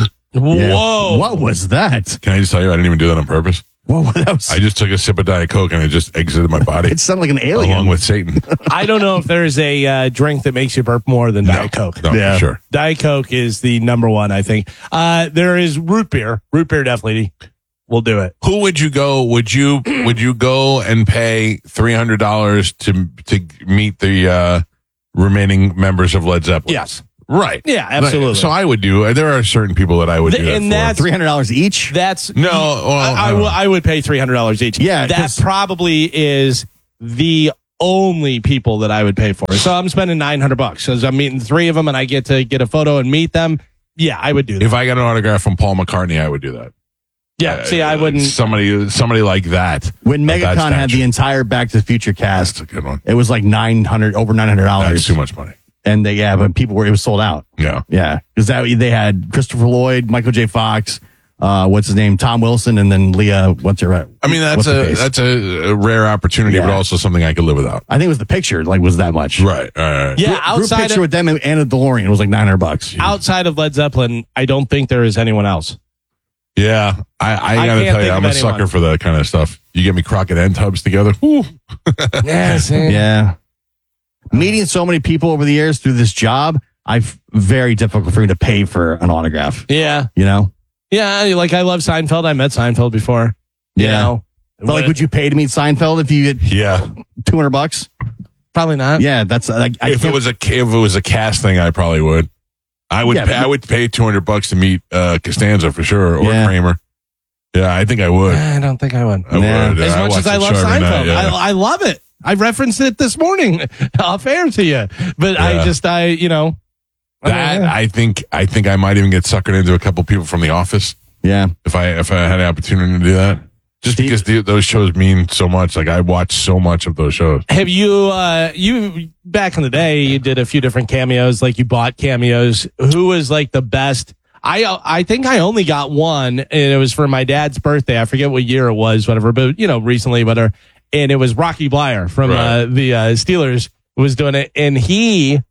Whoa. What was that? Can I just tell you, I didn't even do that on purpose. Whoa, that was, I just took a sip of Diet Coke and it just exited my body. it sounded like an alien. Along with Satan. I don't know if there's a uh, drink that makes you burp more than Diet Coke. No, Yeah. for sure. Diet Coke is the number one, I think. Uh, there is root beer. Root beer definitely will do it. Who would you go? Would you would you go and pay three hundred dollars to to meet the uh, remaining members of Led Zeppelin? Yes. Right. Yeah, absolutely. So I would do. There are certain people that I would do that And for. that's three hundred dollars each? That's No, well, I, I, I w- don't- I would pay three hundred dollars each. Yeah, that 'cause- probably is the only people that I would pay for. So I'm spending nine hundred bucks because I'm meeting three of them, and I get to get a photo and meet them. Yeah, I would do that. If I got an autograph from Paul McCartney, I would do that. yeah, see, I wouldn't. Somebody, somebody like that. When Of that MegaCon had stature. the entire Back to the Future cast, That's a good one. it was like nine hundred, over nine hundred That's dollars. too much money. And they, yeah, but people were, it was sold out. Yeah. Yeah. Because that, they had Christopher Lloyd, Michael J. Fox, uh, what's his name? Tom Wilson, and then Leah, what's her, I mean, that's what's her a face? that's a, a rare opportunity, Yeah. but also something I could live without. I think it was the picture, like, was that much. Right. All right. Yeah, Group outside picture of, with them and a DeLorean was like nine hundred bucks. outside of Led Zeppelin, I don't think there is anyone else. Yeah. I, I, I gotta can't tell you, think I'm of a sucker anyone. for that kind of stuff. You get me Crockett and Tubbs together. Whew. Yes. Yeah. Meeting so many people over the years through this job, I've very difficult for me to pay for an autograph. Yeah. You know? Yeah. Like, I love Seinfeld. I met Seinfeld before. You Yeah. know? But like, would you pay to meet Seinfeld if you get Yeah. two hundred bucks? Probably not. Yeah, that's like, I If it can't- was a if it was a cast thing, I probably would. I would Yeah, pay, but- I would pay two hundred bucks to meet uh, Costanza for sure, or Yeah. Kramer. Yeah, I think I would. I don't think I would. I Yeah. would. As I much watch as I the love show every Seinfeld, night, yeah. I, I love it. I referenced it this morning off air to you, but I Yeah. just, I, you know, that I think I think I might even get suckered into a couple people from The Office yeah. if I if I had the opportunity to do that. Just because the, those shows mean so much. Like I watch so much of those shows. have you, uh, you back in the day, you did a few different cameos, like you bought cameos. Who was like the best? I, I think I only got one, and it was for my dad's birthday. I forget what year it was, whatever, but you know, recently, whatever. And it was Rocky Blyer from Right. uh, the uh, Steelers was doing it, and he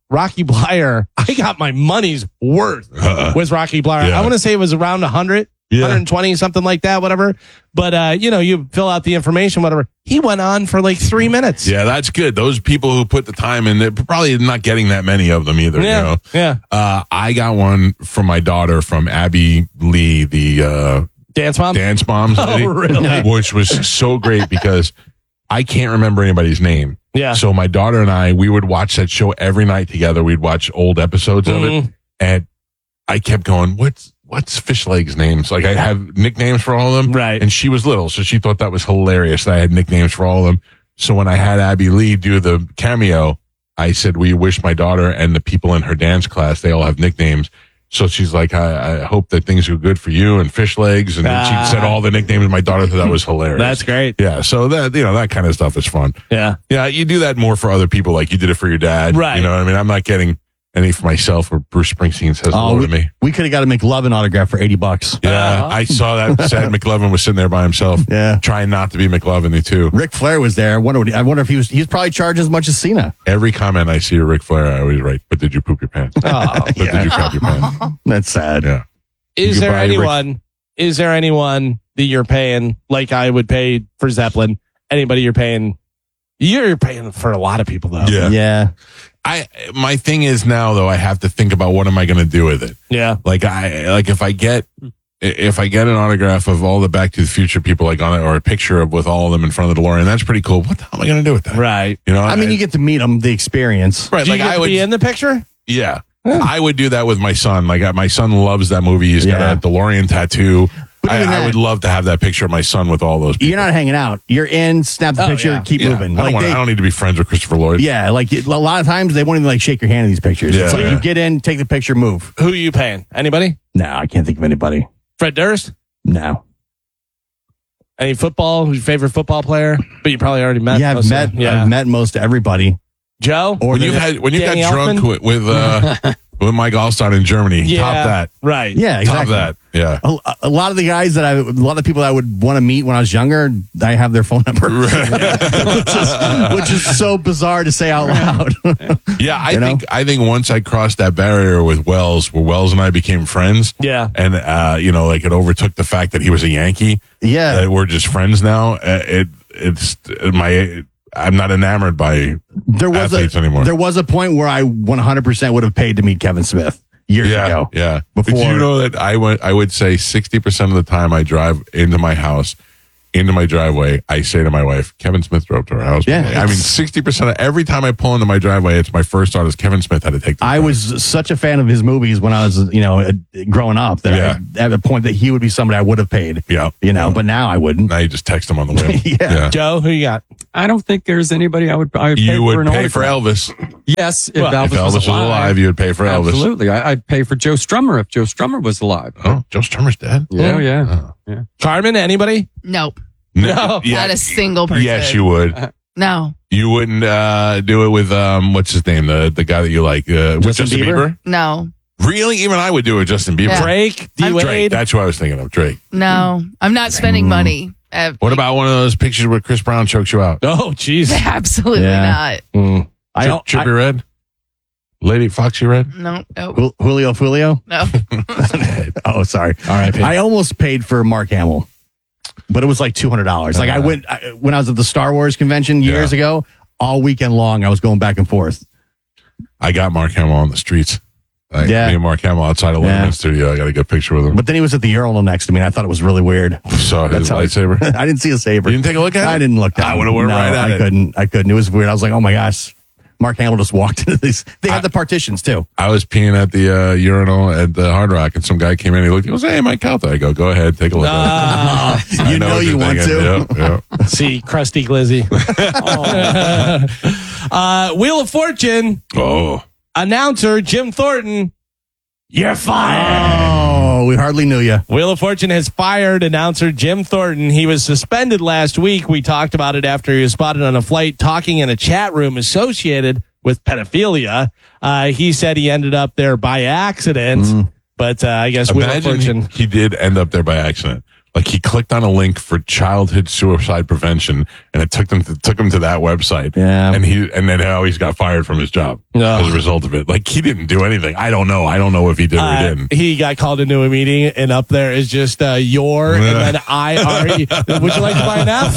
Rocky Bleier, I got my money's worth Uh, with Rocky Bleier. yeah. I want to say it was around one hundred, Yeah. one twenty, something like that, whatever. But, uh, you know, you fill out the information, whatever. He went on for like three minutes. Yeah, that's good. Those people who put the time in, they're probably not getting that many of them either. Yeah, You know? yeah. Uh, I got one from my daughter from Abby Lee, the uh, Dance Mom? Dance Moms, Oh, lady, really? which was so great because I can't remember anybody's name. Yeah. So my daughter and I, we would watch that show every night together. We'd watch old episodes of it, Mhm. and I kept going, "What's what's Fish Legs' names?" Like I have nicknames for all of them, right? And she was little, so she thought that was hilarious that I had nicknames for all of them. So when I had Abby Lee do the cameo, I said, "We wish my daughter and the people in her dance class they all have nicknames." So she's like, I, I hope that things go good for you and Fish Legs. And then Ah. she said all the nicknames. My daughter thought that was hilarious. That's great. Yeah. So that, you know, that kind of stuff is fun. Yeah. Yeah. You do that more for other people. Like you did it for your dad. Right. You know what I mean? I'm not getting any for myself or Bruce Springsteen says Oh, hello we, to me. we could have got a McLovin autograph for eighty bucks. Yeah. I saw that sad McLovin was sitting there by himself. Yeah. Trying not to be McLovin too. Ric Flair was there. I wonder, what, I wonder if he was, he was probably charged as much as Cena. Every comment I see of Ric Flair, I always write, but did you poop your pants? Oh, but did you crap your pants? That's sad. Yeah. Is there Goodbye, Rick. anyone, is there anyone that you're paying like I would pay for Zeppelin? Anybody you're paying? You're paying for a lot of people though. Yeah. Yeah. I my thing is now though I have to think about what am I going to do with it. Yeah. Like I like if I get if I get an autograph of all the Back to the Future people like on it or a picture of with all of them in front of the DeLorean, that's pretty cool. What the hell am I going to do with that? Right. You know, I mean, you get to meet them, the experience. right. Do you Like get I to would be in the picture? yeah. I would do that with my son. Like I- my son loves that movie. He's Yeah. got a DeLorean tattoo. But I, even I that- would love to have that picture of my son with all those people. You're not hanging out. You're in, snap the Oh, picture, yeah. keep Yeah. moving. I don't, want, they- I don't need to be friends with Christopher Lloyd. yeah, like a lot of times they won't even like shake your hand in these pictures. Yeah, it's like yeah. you get in, take the picture, move. Who are you paying? Anybody? No, I can't think of anybody. Fred Durst? No. Any football? Your favorite football player? But you probably already met. Yeah, most I've of met, them. Yeah. I've met most everybody. Joe? Or When the- you had when you Danny got drunk Elfman? with with, uh, with Mike Allstott in Germany, Yeah. top that. Right. Yeah, exactly. Top that. Yeah. A, a lot of the guys that I, a lot of people that I would want to meet when I was younger, I have their phone number, which, is, which is so bizarre to say out loud. Yeah, I You know? think I think once I crossed that barrier with Wells, where Wells and I became friends. Yeah. And uh, you know, like it overtook the fact that he was a Yankee. Yeah. That we're just friends now. Uh, it it's my I'm not enamored by There was athletes a, anymore. There was a point where I one hundred percent would have paid to meet Kevin Smith years yeah, ago. yeah. Before- Did you know that I went? I would say sixty percent of the time I drive into my house, into my driveway, I say to my wife, "Kevin Smith drove to our house." Yeah, today." I mean, it's- sixty percent of every time I pull into my driveway, it's my first thought is Kevin Smith had to take. The I time. was such a fan of his movies when I was, you know, uh, growing up that Yeah. I, at the point that he would be somebody I would have paid. Yeah. You know, but now I wouldn't. Now you just text him on the way. Yeah. Joe, who you got? I don't think there's anybody I would. I would pay You for would an pay for autograph. Elvis. Yes, if Well, Elvis, If Elvis was, was alive, alive, you would pay for Elvis. Absolutely, I, I'd pay for Joe Strummer if Joe Strummer was alive. Oh, Joe Strummer's dead. Yeah, Oh. yeah, Oh. yeah. Carmen, anybody? Nope. No. Yeah. Not a single person. Yes, you would. No. You wouldn't uh, do it with um, what's his name, the the guy that you like, uh, with Justin Justin Bieber? Bieber? No. Really? Even I would do it with Justin Bieber. Yeah. Drake? D I'm- Drake. Wade? That's who I was thinking of. Drake. No. I'm not spending money. Uh, What about one of those pictures where Chris Brown chokes you out? Oh, jeez. absolutely Yeah. not. Mm. I Tri- don't. Trippy Red? Lady Foxy Red? No. No. Jul- Julio Fulio. No. Oh, sorry. All right. I almost paid for Mark Hamill, but it was like two hundred dollars. Like I went I, when I was at the Star Wars convention years Yeah. ago. All weekend long, I was going back and forth. I got Mark Hamill on the streets. Like, Yeah. Me and Mark Hamill outside of Yeah. Letterman Studio. I got a good picture with him. But then he was at the urinal next to me, and I thought it was really weird. Saw his That's how I- lightsaber. I didn't see a saber. You didn't take a look at it? I didn't look at it. I would've went no, right at I it. couldn't. I couldn't. It was weird. I was like, oh my gosh. Mark Hamill just walked into these. They had the partitions too. I was peeing at the uh, urinal at the Hard Rock, and some guy came in. He looked. He goes, "Hey, Mike Calta." I go, "Go ahead, take a look." Ah, at it. I you know what you you're want thinking. to. Yeah, yeah. see, crusty glizzy. uh, Wheel of Fortune Oh, announcer Jim Thornton. You're fired. Oh, we hardly knew you. Wheel of Fortune has fired announcer Jim Thornton. He was suspended last week. We talked about it after he was spotted on a flight talking in a chat room associated with pedophilia. Uh, he said he ended up there by accident, but uh, I guess Wheel of imagine Fortune. he, he did end up there by accident. Like he clicked on a link for childhood suicide prevention, and it took them to, took him to that website. Yeah, and he and then how he's got fired from his job No. as a result of it. Like he didn't do anything. I don't know. I don't know if he did or Uh, didn't. he got called into a meeting, and up there is just uh, your and then I R E. Would you like to buy an F?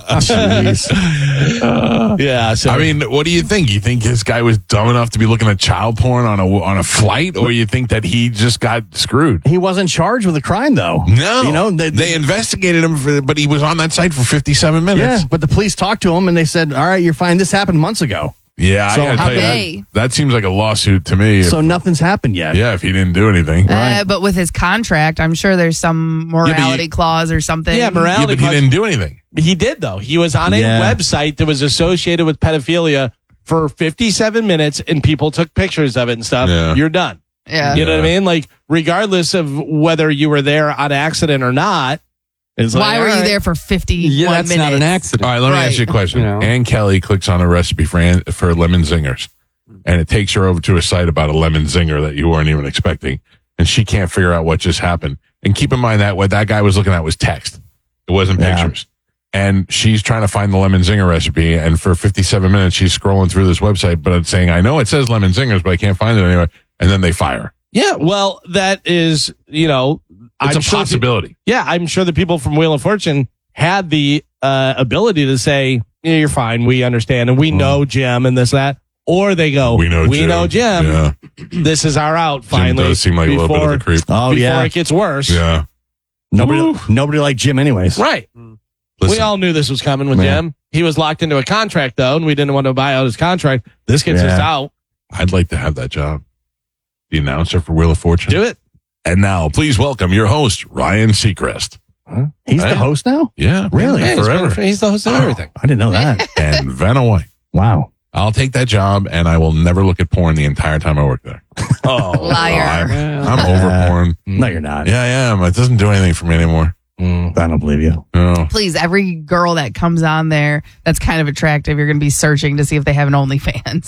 Jeez. Yeah. So I mean, what do you think? You think this guy was dumb enough to be looking at child porn on a on a flight, or you think that he just got screwed? He wasn't charged with a crime, though. No, you know they, they investigated him, for, but he was on that site for fifty-seven minutes. Yeah, but the police talked to him and they said, "All right, you're fine. This happened months ago." Yeah, So I gotta how tell you, they- that, that seems like a lawsuit to me. So nothing's happened yet. Yeah, if he didn't do anything. Uh, but with his contract, I'm sure there's some morality you- clause or something. yeah, morality. Yeah, but he clause- didn't do anything. He did though. He was on a Yeah. website that was associated with pedophilia for fifty-seven minutes, and people took pictures of it and stuff. Yeah. You're done. Yeah. You know what I mean? Like, regardless of whether you were there on accident or not. It's Why like, were all you right. there for fifty-one Yeah, that's minutes? not an accident. All right, let me Right. ask you a question. You know. Ann Kelly clicks on a recipe for Ann, for lemon zingers, and it takes her over to a site about a lemon zinger that you weren't even expecting, and she can't figure out what just happened. And keep in mind that what that guy was looking at was text; it wasn't Yeah. pictures. And she's trying to find the lemon zinger recipe, and for fifty-seven minutes she's scrolling through this website, but it's saying, "I know it says lemon zingers, but I can't find it anywhere." And then they fire. Yeah, well, that is, you know, It's I'm a sure the- possibility. yeah, I'm sure the people from Wheel of Fortune had the uh, ability to say, yeah, you're fine. We understand. And we know Jim and this, that. Or they go, We know we Jim. know Jim. Yeah. This is our out Jim finally. does seem like a little bit of a creep. Oh before yeah. it gets worse. Yeah. Nobody, nobody liked Jim, anyways. Right. Listen. We all knew this was coming with Yeah. Jim. He was locked into a contract, though, and we didn't want to buy out his contract. This gets Yeah. us out. I'd like to have that job. The announcer for Wheel of Fortune. Do it. And now, please welcome your host, Ryan Seacrest. He's Hey. the host now. Yeah. Really? Yeah, he's, Forever. been- he's the host of everything. I didn't know that. And Vanna White. Wow. I'll take that job, and I will never look at porn the entire time I work there. Oh, Liar. I'm, I'm over porn. No, you're not. Yeah, I am. It doesn't do anything for me anymore. I don't believe you. No. Please, every girl that comes on there that's kind of attractive, you're going to be searching to see if they have an OnlyFans.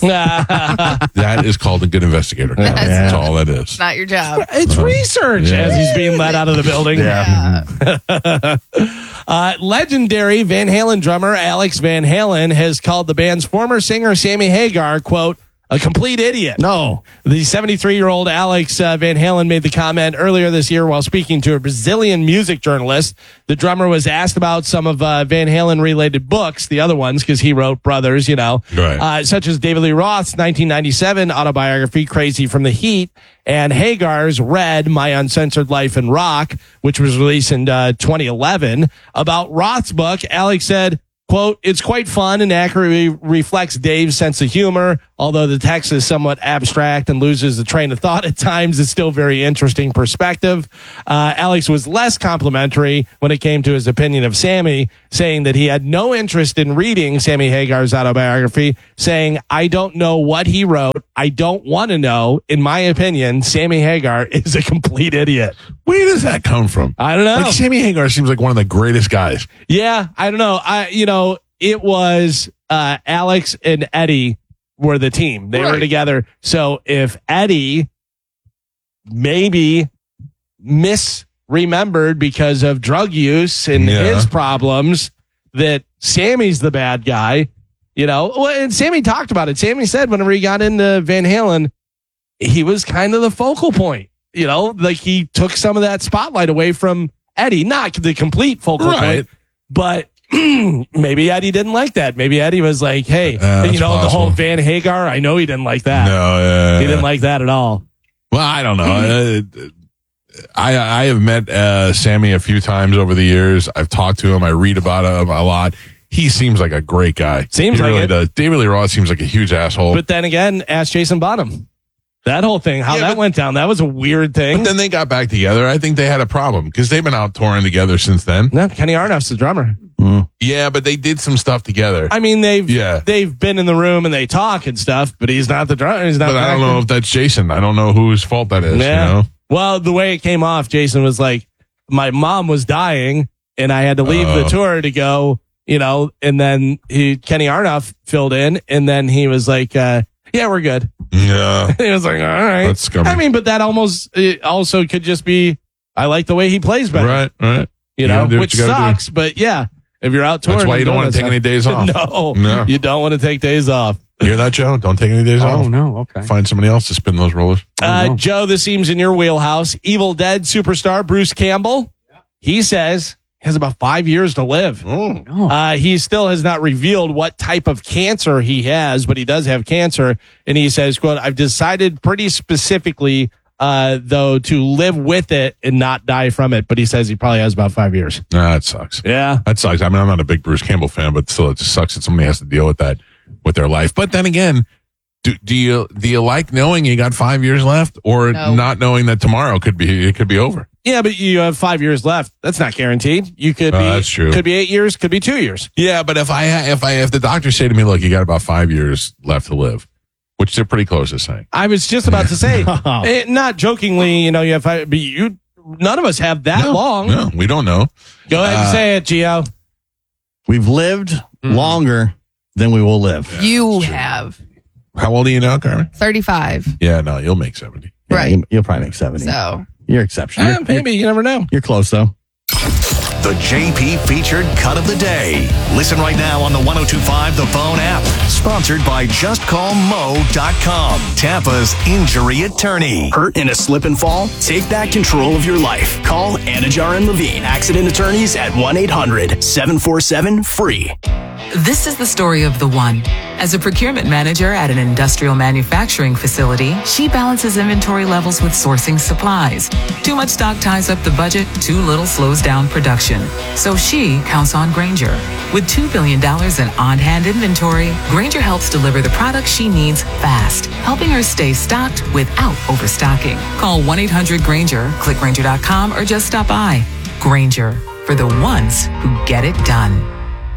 That is called a good investigator. That's- That's all that is. It's not your job. It's research Yeah. as he's being let out of the building. Yeah. Uh, legendary Van Halen drummer Alex Van Halen has called the band's former singer Sammy Hagar, quote, a complete idiot. No. The seventy-three-year-old Alex uh, Van Halen made the comment earlier this year while speaking to a Brazilian music journalist. The drummer was asked about some of uh, Van Halen-related books, the other ones, because he wrote Brothers, you know, Right. uh, such as David Lee Roth's nineteen ninety-seven autobiography, Crazy from the Heat, and Hagar's Red, My Uncensored Life in Rock, which was released in uh, twenty eleven. About Roth's book, Alex said, quote, it's quite fun and accurately reflects Dave's sense of humor. Although the text is somewhat abstract and loses the train of thought at times, it's still very interesting perspective. Uh, Alex was less complimentary when it came to his opinion of Sammy, saying that he had no interest in reading Sammy Hagar's autobiography, saying, I don't know what he wrote. I don't want to know. In my opinion, Sammy Hagar is a complete idiot. Where does that come from? I don't know. Like Sammy Hagar seems like one of the greatest guys. Yeah, I don't know. I you know, it was uh Alex and Eddie were the team. They were Right. together. So if Eddie maybe misremembered because of drug use and Yeah. his problems that Sammy's the bad guy, you know. Well, and Sammy talked about it. Sammy said whenever he got into Van Halen, he was kind of the focal point. You know, like he took some of that spotlight away from Eddie, not the complete focal Right. point, but maybe Eddie didn't like that. Maybe Eddie was like, hey, Uh, you that's know, the whole possible. Van Hagar, I know he didn't like that. No, yeah, He didn't like that at all. Well, I don't know. Uh, I I have met uh, Sammy a few times over the years. I've talked to him. I read about him a lot. He seems like a great guy. Seems he like really it. does. David Lee Roth seems like a huge asshole. But then again, ask Jason Bonham. That whole thing, how Yeah, that but- went down, that was a weird thing. But then they got back together. I think they had a problem because they've been out touring together since then. No, Kenny Arnoff's the drummer. Yeah, but they did some stuff together. I mean, they've Yeah. they've been in the room and they talk and stuff, but he's not the drummer. He's not. But the I don't actor. know if that's Jason. I don't know whose fault that is. Yeah. You know? Well, the way it came off, Jason was like, my mom was dying and I had to leave the Oh. tour to go, you know, and then he, Kenny Arnoff filled in and then he was like, uh, yeah, we're good. Yeah. He was like, all right. That's scummy. I mean, but that almost, it also could just be, I like the way he plays better. Right, right. You You know, gotta do what which you gotta do. sucks, but yeah, if you're out touring, That's why you and don't doing want to that take any days off. stuff- No, No. you don't want to take days off. You hear that, Joe? Don't take any days off. Oh, no. Okay. Find somebody else to spin those rollers. Uh, Joe, this seems in your wheelhouse. Evil Dead superstar Bruce Campbell, he says he has about five years to live. Oh. Uh, he still has not revealed what type of cancer he has, but he does have cancer. And he says, quote, I've decided pretty specifically, uh, though, to live with it and not die from it. But he says he probably has about five years. Nah, that sucks. Yeah. That sucks. I mean, I'm not a big Bruce Campbell fan, but still, it just sucks that somebody has to deal with that with their life. But then again, do, do you do you like knowing you got five years left, or No. not knowing that tomorrow could be it could be over? Yeah, but you have five years left. That's not guaranteed. You could Oh, be, that's true. could be eight years, could be two years. Yeah, but if I if I if the doctors say to me, look, you got about five years left to live, which they're pretty close to saying. I was just about to say, eh, not jokingly, you know, you have five, but you, none of us have that No, long. No, we don't know. Go ahead and Uh, say it, Gio. We've lived longer than we will live. You have How old are you now, Carmen? thirty-five. Yeah, no, you'll make seventy. Yeah, Right. you- You'll probably make seventy. So You're exceptional. Eh, maybe, you never know. You're close, though. The J P featured cut of the day. Listen right now on the one oh two five The Phone app. Sponsored by just call mo dot com, Tampa's injury attorney. Hurt in a slip and fall? Take back control of your life. Call Anajar and Levine Accident Attorneys at one eight hundred seven four seven free. This is the story of the one. As a procurement manager at an industrial manufacturing facility, she balances inventory levels with sourcing supplies. Too much stock ties up the budget, too little slows down production. So she counts on Grainger. With two billion dollars in on-hand inventory, Grainger helps deliver the products she needs fast, helping her stay stocked without overstocking. Call one eight hundred Grainger, click Grainger dot com, or just stop by. Grainger, for the ones who get it done.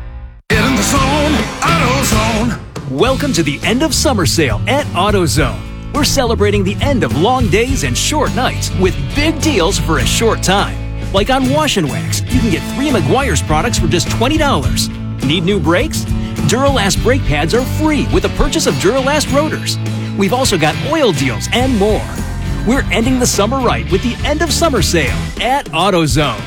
Get in the zone, AutoZone. Welcome to the end of summer sale at AutoZone. We're celebrating the end of long days and short nights with big deals for a short time. Like on Wash and Wax, you can get three Meguiar's products for just twenty dollars. Need new brakes? Duralast brake pads are free with the purchase of Duralast rotors. We've also got oil deals and more. We're ending the summer right with the end of summer sale at AutoZone.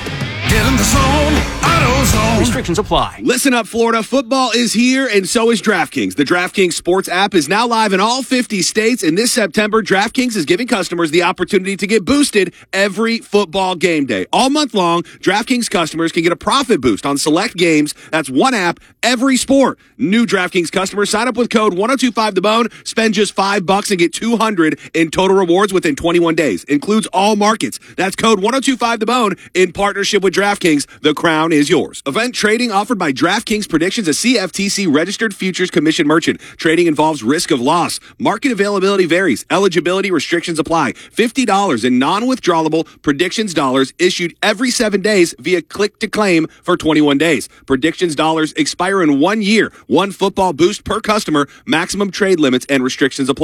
Get in the zone, AutoZone. Restrictions apply. Listen up, Florida. Football is here, and so is DraftKings. The DraftKings Sports app is now live in all fifty states, and this September, DraftKings is giving customers the opportunity to get boosted every football game day. All month long, DraftKings customers can get a profit boost on select games. That's one app, every sport. New DraftKings customers sign up with code one oh two five the bone, spend just five bucks and get two hundred in total rewards within twenty-one days. Includes all markets. That's code one oh two five the bone in partnership with DraftKings. The crown is yours. Event trading offered by DraftKings Predictions, a C F T C registered futures commission merchant. Trading involves risk of loss. Market availability varies. Eligibility restrictions apply. fifty dollars in non-withdrawable predictions dollars issued every seven days via click to claim for twenty-one days. Predictions dollars expire in one year. One football boost per customer. Maximum trade limits and restrictions apply.